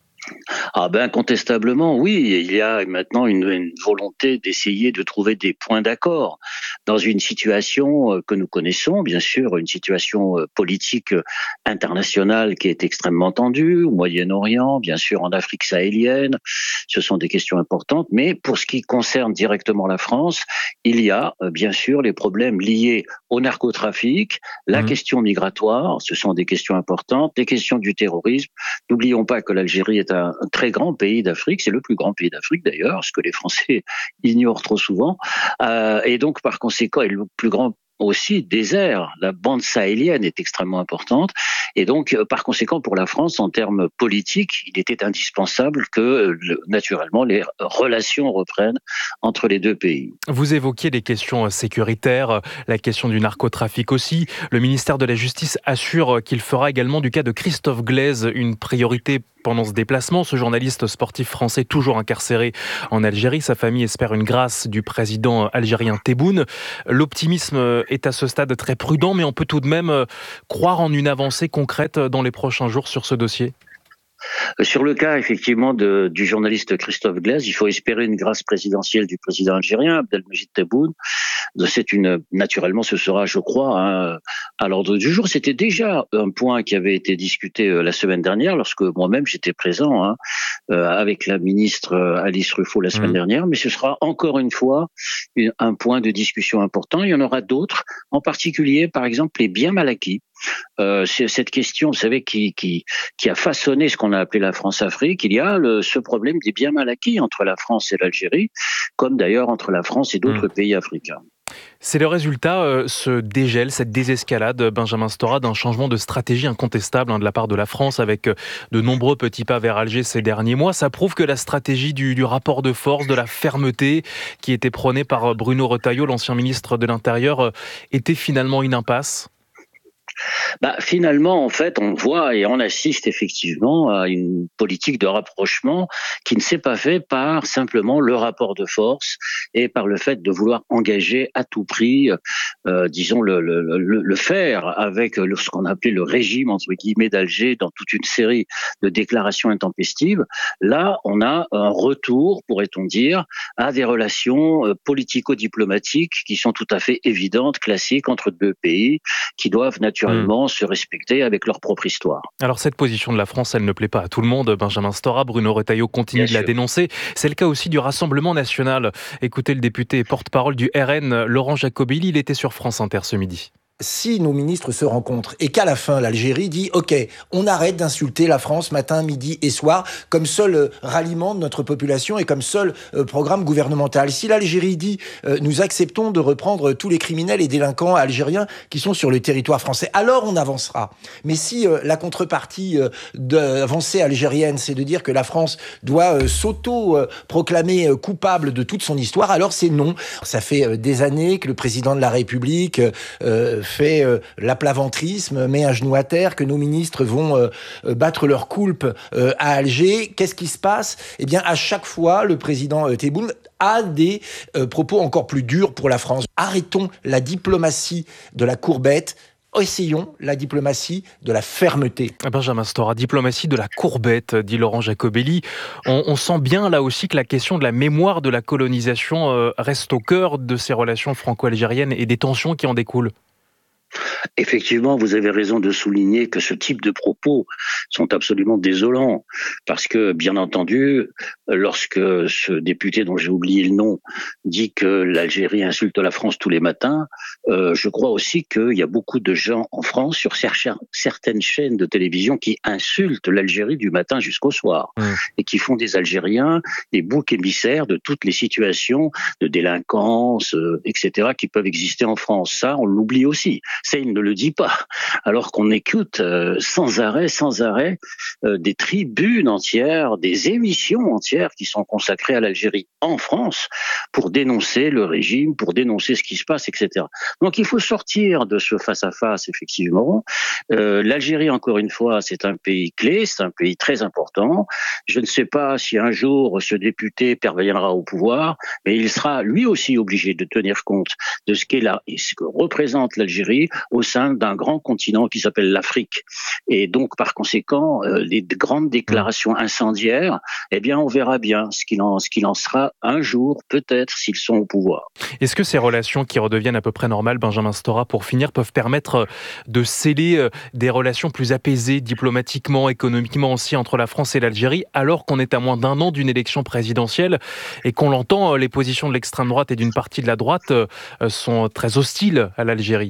Ah ben incontestablement, oui, il y a maintenant une, une volonté d'essayer de trouver des points d'accord dans une situation que nous connaissons, bien sûr, une situation politique internationale qui est extrêmement tendue, au Moyen-Orient, bien sûr en Afrique sahélienne, ce sont des questions importantes, mais pour ce qui concerne directement la France, il y a bien sûr les problèmes liés au narcotrafic, la mmh. question migratoire, ce sont des questions importantes, les questions du terrorisme. N'oublions pas que l'Algérie est un un très grand pays d'Afrique, c'est le plus grand pays d'Afrique d'ailleurs, ce que les Français ignorent trop souvent, euh, et donc par conséquent, est le plus grand aussi désert. La bande sahélienne est extrêmement importante et donc par conséquent pour la France en termes politiques, il était indispensable que naturellement les relations reprennent entre les deux pays. Vous évoquiez les questions sécuritaires, la question du narcotrafic aussi. Le ministère de la Justice assure qu'il fera également du cas de Christophe Glaise une priorité pendant ce déplacement. Ce journaliste sportif français toujours incarcéré en Algérie, sa famille espère une grâce du président algérien Tebboune. L'optimisme est à ce stade très prudent, mais on peut tout de même croire en une avancée concrète dans les prochains jours sur ce dossier. Sur le cas, effectivement, de, du journaliste Christophe Glaise, il faut espérer une grâce présidentielle du président algérien, Abdelmejid Tebboune. C'est une, naturellement, ce sera, je crois, hein, à l'ordre du jour. C'était déjà un point qui avait été discuté euh, la semaine dernière, lorsque moi-même j'étais présent hein, euh, avec la ministre euh, Alice Ruffo la semaine mmh. dernière. Mais ce sera encore une fois une, un point de discussion important. Il y en aura d'autres, en particulier, par exemple, les biens mal acquis. Euh, c'est cette question, vous savez, qui, qui, qui a façonné ce qu'on a appelé la France-Afrique. Il y a le, ce problème des biens mal acquis entre la France et l'Algérie, comme d'ailleurs entre la France et d'autres mmh. pays africains. C'est le résultat, euh, ce dégel, cette désescalade, Benjamin Stora, d'un changement de stratégie incontestable hein, de la part de la France avec euh, de nombreux petits pas vers Alger ces derniers mois. Ça prouve que la stratégie du, du rapport de force, de la fermeté qui était prônée par Bruno Retailleau, l'ancien ministre de l'Intérieur, euh, était finalement une impasse. Bah, finalement, en fait, on voit et on assiste effectivement à une politique de rapprochement qui ne s'est pas fait par simplement le rapport de force et par le fait de vouloir engager à tout prix, euh, disons, le, le, le, le faire avec le, ce qu'on appelait le régime, entre guillemets, d'Alger dans toute une série de déclarations intempestives. Là, on a un retour, pourrait-on dire, à des relations politico-diplomatiques qui sont tout à fait évidentes, classiques entre deux pays qui doivent naturellement Mmh. se respecter avec leur propre histoire. Alors cette position de la France, elle ne plaît pas à tout le monde. Benjamin Stora, Bruno Retailleau continue Bien de sûr. la dénoncer. C'est le cas aussi du Rassemblement national. Écoutez le député porte-parole du R N, Laurent Jacobelli, il était sur France Inter ce midi. Si nos ministres se rencontrent et qu'à la fin, l'Algérie dit « Ok, on arrête d'insulter la France matin, midi et soir comme seul ralliement de notre population et comme seul programme gouvernemental. » Si l'Algérie dit euh, « Nous acceptons de reprendre tous les criminels et délinquants algériens qui sont sur le territoire français », alors on avancera. Mais si euh, la contrepartie euh, d'avancée algérienne, c'est de dire que la France doit euh, s'auto-proclamer euh, coupable de toute son histoire, alors c'est non. Ça fait euh, des années que le président de la République euh, fait euh, l'aplaventrisme, met un genou à terre, que nos ministres vont euh, battre leur coulpe euh, à Alger. Qu'est-ce qui se passe ? Eh bien, à chaque fois, le président euh, Tebboune a des euh, propos encore plus durs pour la France. Arrêtons la diplomatie de la courbette. Essayons la diplomatie de la fermeté. Benjamin Stora, diplomatie de la courbette, dit Laurent Jacobelli. On, on sent bien là aussi que la question de la mémoire de la colonisation euh, reste au cœur de ces relations franco-algériennes et des tensions qui en découlent. Effectivement, vous avez raison de souligner que ce type de propos sont absolument désolants, parce que, bien entendu, lorsque ce député dont j'ai oublié le nom dit que l'Algérie insulte la France tous les matins, euh, je crois aussi qu'il y a beaucoup de gens en France sur certaines chaînes de télévision qui insultent l'Algérie du matin jusqu'au soir, mmh. et qui font des Algériens des boucs émissaires de toutes les situations de délinquance, euh, et cetera qui peuvent exister en France. Ça, on l'oublie aussi. Ça, il ne le dit pas. Alors qu'on écoute euh, sans arrêt, sans arrêt, euh, des tribunes entières, des émissions entières qui sont consacrées à l'Algérie en France pour dénoncer le régime, pour dénoncer ce qui se passe, et cetera. Donc il faut sortir de ce face-à-face, effectivement. Euh, L'Algérie, encore une fois, c'est un pays clé, c'est un pays très important. Je ne sais pas si un jour ce député parviendra au pouvoir, mais il sera lui aussi obligé de tenir compte de ce qu'est là et ce que représente l'Algérie au sein d'un grand continent qui s'appelle l'Afrique. Et donc, par conséquent, euh, les grandes déclarations incendiaires, eh bien, on verra bien ce qu'il en, ce qu'il en sera un jour, peut-être, s'ils sont au pouvoir. Est-ce que ces relations qui redeviennent à peu près normales, Benjamin Stora, pour finir, peuvent permettre de sceller des relations plus apaisées, diplomatiquement, économiquement aussi, entre la France et l'Algérie, alors qu'on est à moins d'un an d'une élection présidentielle et qu'on l'entend, les positions de l'extrême droite et d'une partie de la droite sont très hostiles à l'Algérie?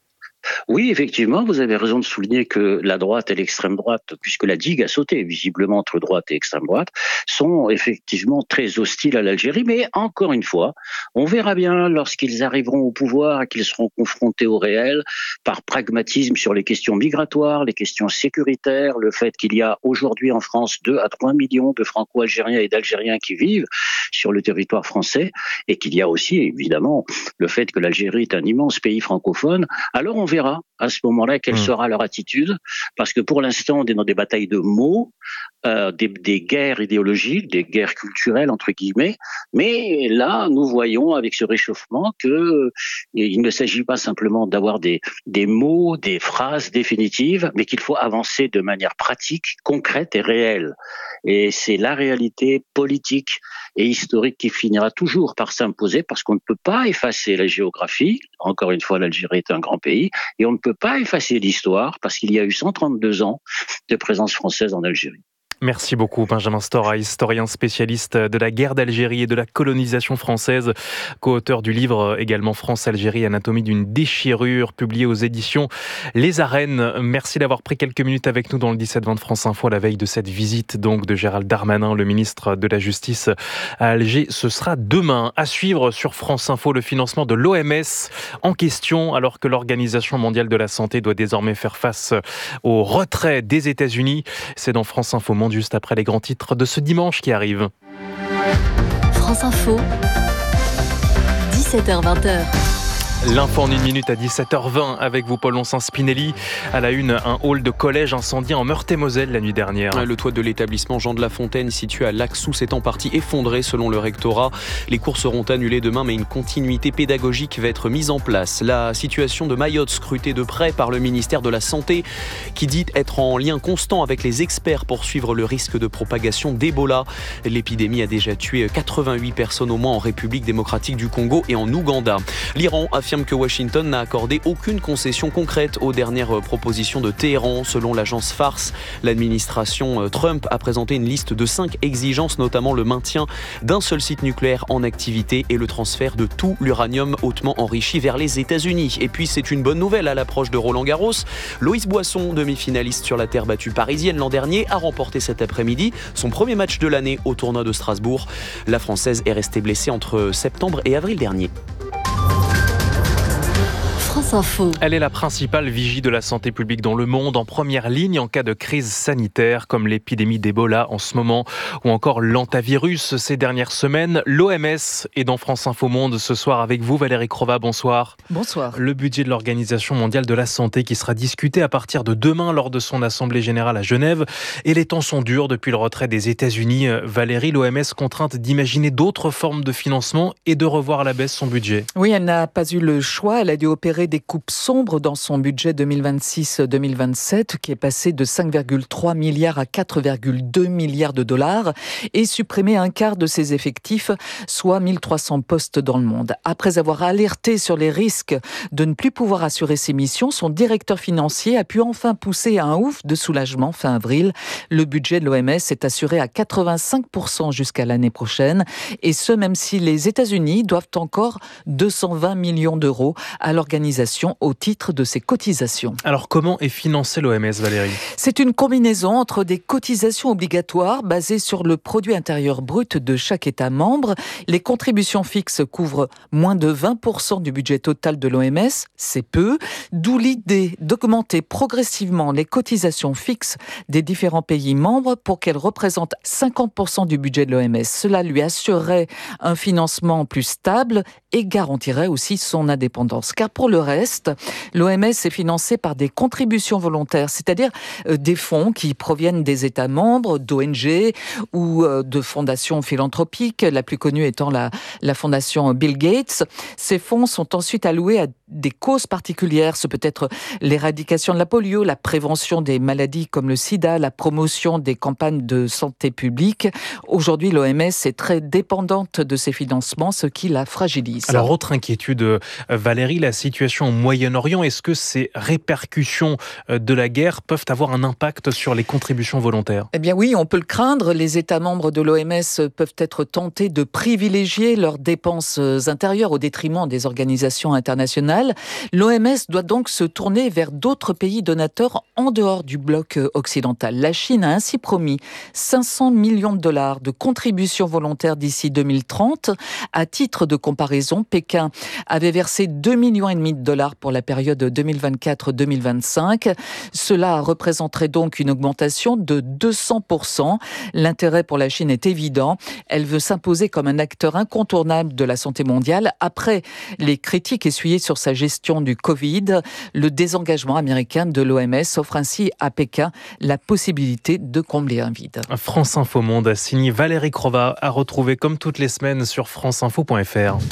Oui, effectivement, vous avez raison de souligner que la droite et l'extrême droite, puisque la digue a sauté visiblement entre droite et extrême droite, sont effectivement très hostiles à l'Algérie. Mais encore une fois, on verra bien lorsqu'ils arriveront au pouvoir et qu'ils seront confrontés au réel, par pragmatisme sur les questions migratoires, les questions sécuritaires, le fait qu'il y a aujourd'hui en France deux à trois millions de Franco-Algériens et d'Algériens qui vivent sur le territoire français, et qu'il y a aussi évidemment le fait que l'Algérie est un immense pays francophone. Alors on verra à ce moment-là quelle mmh. sera leur attitude, parce que pour l'instant on est dans des batailles de mots, euh, des, des guerres idéologiques, des guerres culturelles entre guillemets, mais là nous voyons avec ce réchauffement que il ne s'agit pas simplement d'avoir des, des mots, des phrases définitives, mais qu'il faut avancer de manière pratique, concrète et réelle. Et c'est la réalité politique et historique qui finira toujours par s'imposer, parce qu'on ne peut pas effacer la géographie. Encore une fois, l'Algérie est un grand pays, et on ne peut pas effacer l'histoire, parce qu'il y a eu cent trente-deux ans de présence française en Algérie. Merci beaucoup Benjamin Stora, historien spécialiste de la guerre d'Algérie et de la colonisation française, co-auteur du livre également France-Algérie, anatomie d'une déchirure, publié aux éditions Les Arènes. Merci d'avoir pris quelques minutes avec nous dans le dix-sept vingt de France Info à la veille de cette visite donc de Gérald Darmanin, le ministre de la Justice à Alger. Ce sera demain. À suivre sur France Info le financement de l'O M S en question, alors que l'Organisation mondiale de la santé doit désormais faire face au retrait des États-Unis. C'est dans France Info Monde, juste après les grands titres de ce dimanche qui arrive. France Info, dix-sept heures vingt. L'info en une minute à dix-sept heures vingt avec vous, Paul Lonsin-Spinelli. À la une, un hall de collège incendié en Meurthe-et-Moselle la nuit dernière. Le toit de l'établissement Jean de La Fontaine, situé à Lacsous, s'est en partie effondré selon le rectorat. Les cours seront annulés demain, mais une continuité pédagogique va être mise en place. La situation de Mayotte, scrutée de près par le ministère de la Santé, qui dit être en lien constant avec les experts pour suivre le risque de propagation d'Ebola. L'épidémie a déjà tué quatre-vingt-huit personnes au moins en République démocratique du Congo et en Ouganda. L'Iran a affirme que Washington n'a accordé aucune concession concrète aux dernières propositions de Téhéran. Selon l'agence Fars, l'administration Trump a présenté une liste de cinq exigences, notamment le maintien d'un seul site nucléaire en activité et le transfert de tout l'uranium hautement enrichi vers les États-Unis. Et puis c'est une bonne nouvelle à l'approche de Roland-Garros. Loïs Boisson, demi-finaliste sur la terre battue parisienne l'an dernier, a remporté cet après-midi son premier match de l'année au tournoi de Strasbourg. La Française est restée blessée entre septembre et avril dernier. France Info. Elle est la principale vigie de la santé publique dans le monde, en première ligne en cas de crise sanitaire, comme l'épidémie d'Ebola en ce moment, ou encore l'antavirus ces dernières semaines. L'O M S est dans France Info Monde ce soir avec vous, Valérie Crova, bonsoir. Bonsoir. Le budget de l'Organisation mondiale de la santé qui sera discuté à partir de demain lors de son assemblée générale à Genève. Et les temps sont durs depuis le retrait des États-Unis. Valérie, l'O M S contrainte d'imaginer d'autres formes de financement et de revoir à la baisse son budget. Oui, elle n'a pas eu le choix. Elle a dû opérer des des coupes sombres dans son budget deux mille vingt-six deux mille vingt-sept, qui est passé de cinq virgule trois milliards à quatre virgule deux milliards de dollars, et supprimer un quart de ses effectifs, soit mille trois cents postes dans le monde. Après avoir alerté sur les risques de ne plus pouvoir assurer ses missions, son directeur financier a pu enfin pousser à un ouf de soulagement fin avril. Le budget de l'O M S est assuré à quatre-vingt-cinq pour cent jusqu'à l'année prochaine, et ce même si les États-Unis doivent encore deux cent vingt millions d'euros à l'organisation au titre de ses cotisations. Alors comment est financé l'O M S, Valérie ? C'est une combinaison entre des cotisations obligatoires basées sur le produit intérieur brut de chaque État membre. Les contributions fixes couvrent moins de vingt pour cent du budget total de l'O M S, c'est peu, d'où l'idée d'augmenter progressivement les cotisations fixes des différents pays membres pour qu'elles représentent cinquante pour cent du budget de l'O M S. Cela lui assurerait un financement plus stable et garantirait aussi son indépendance. Car pour le reste, l'O M S est financé par des contributions volontaires, c'est-à-dire des fonds qui proviennent des États membres, d'O N G ou de fondations philanthropiques, la plus connue étant la, la fondation Bill Gates. Ces fonds sont ensuite alloués à des causes particulières. Ce peut être l'éradication de la polio, la prévention des maladies comme le sida, la promotion des campagnes de santé publique. Aujourd'hui, l'O M S est très dépendante de ces financements, ce qui la fragilise. Alors, autre inquiétude, Valérie, la situation au Moyen-Orient, est-ce que ces répercussions de la guerre peuvent avoir un impact sur les contributions volontaires ? Eh bien oui, on peut le craindre. Les États membres de l'O M S peuvent être tentés de privilégier leurs dépenses intérieures au détriment des organisations internationales. L'O M S doit donc se tourner vers d'autres pays donateurs en dehors du bloc occidental. La Chine a ainsi promis cinq cents millions de dollars de contributions volontaires d'ici deux mille trente. À titre de comparaison, Pékin avait versé deux millions et demi de dollars pour la période deux mille vingt-quatre deux mille vingt-cinq. Cela représenterait donc une augmentation de deux cents pour cent. L'intérêt pour la Chine est évident. Elle veut s'imposer comme un acteur incontournable de la santé mondiale. Après les critiques essuyées sur sa gestion du Covid, le désengagement américain de l'O M S offre ainsi à Pékin la possibilité de combler un vide. France Info Monde, signé Valérie Crova, à retrouver comme toutes les semaines sur france info point f r.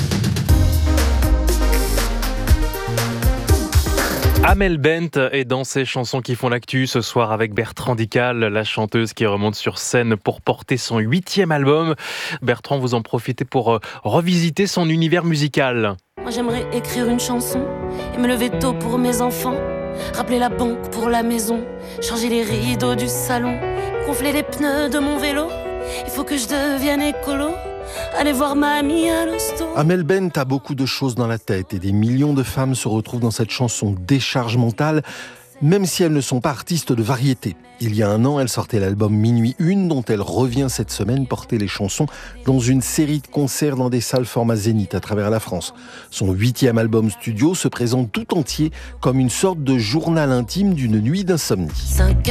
Amel Bent est dans ses chansons qui font l'actu ce soir avec Bertrand Dical, la chanteuse qui remonte sur scène pour porter son huitième album. Bertrand, vous en profitez pour revisiter son univers musical. Moi j'aimerais écrire une chanson et me lever tôt pour mes enfants, rappeler la banque pour la maison, changer les rideaux du salon, gonfler les pneus de mon vélo. Il faut que je devienne écolo, aller voir mamie à l'hosto. Amel Bent a beaucoup de choses dans la tête et des millions de femmes se retrouvent dans cette chanson Décharge mentale, même si elles ne sont pas artistes de variété. Il y a un an, elle sortait l'album Minuit Une, dont elle revient cette semaine porter les chansons dans une série de concerts dans des salles format Zénith à travers la France. Son huitième album studio se présente tout entier comme une sorte de journal intime d'une nuit d'insomnie.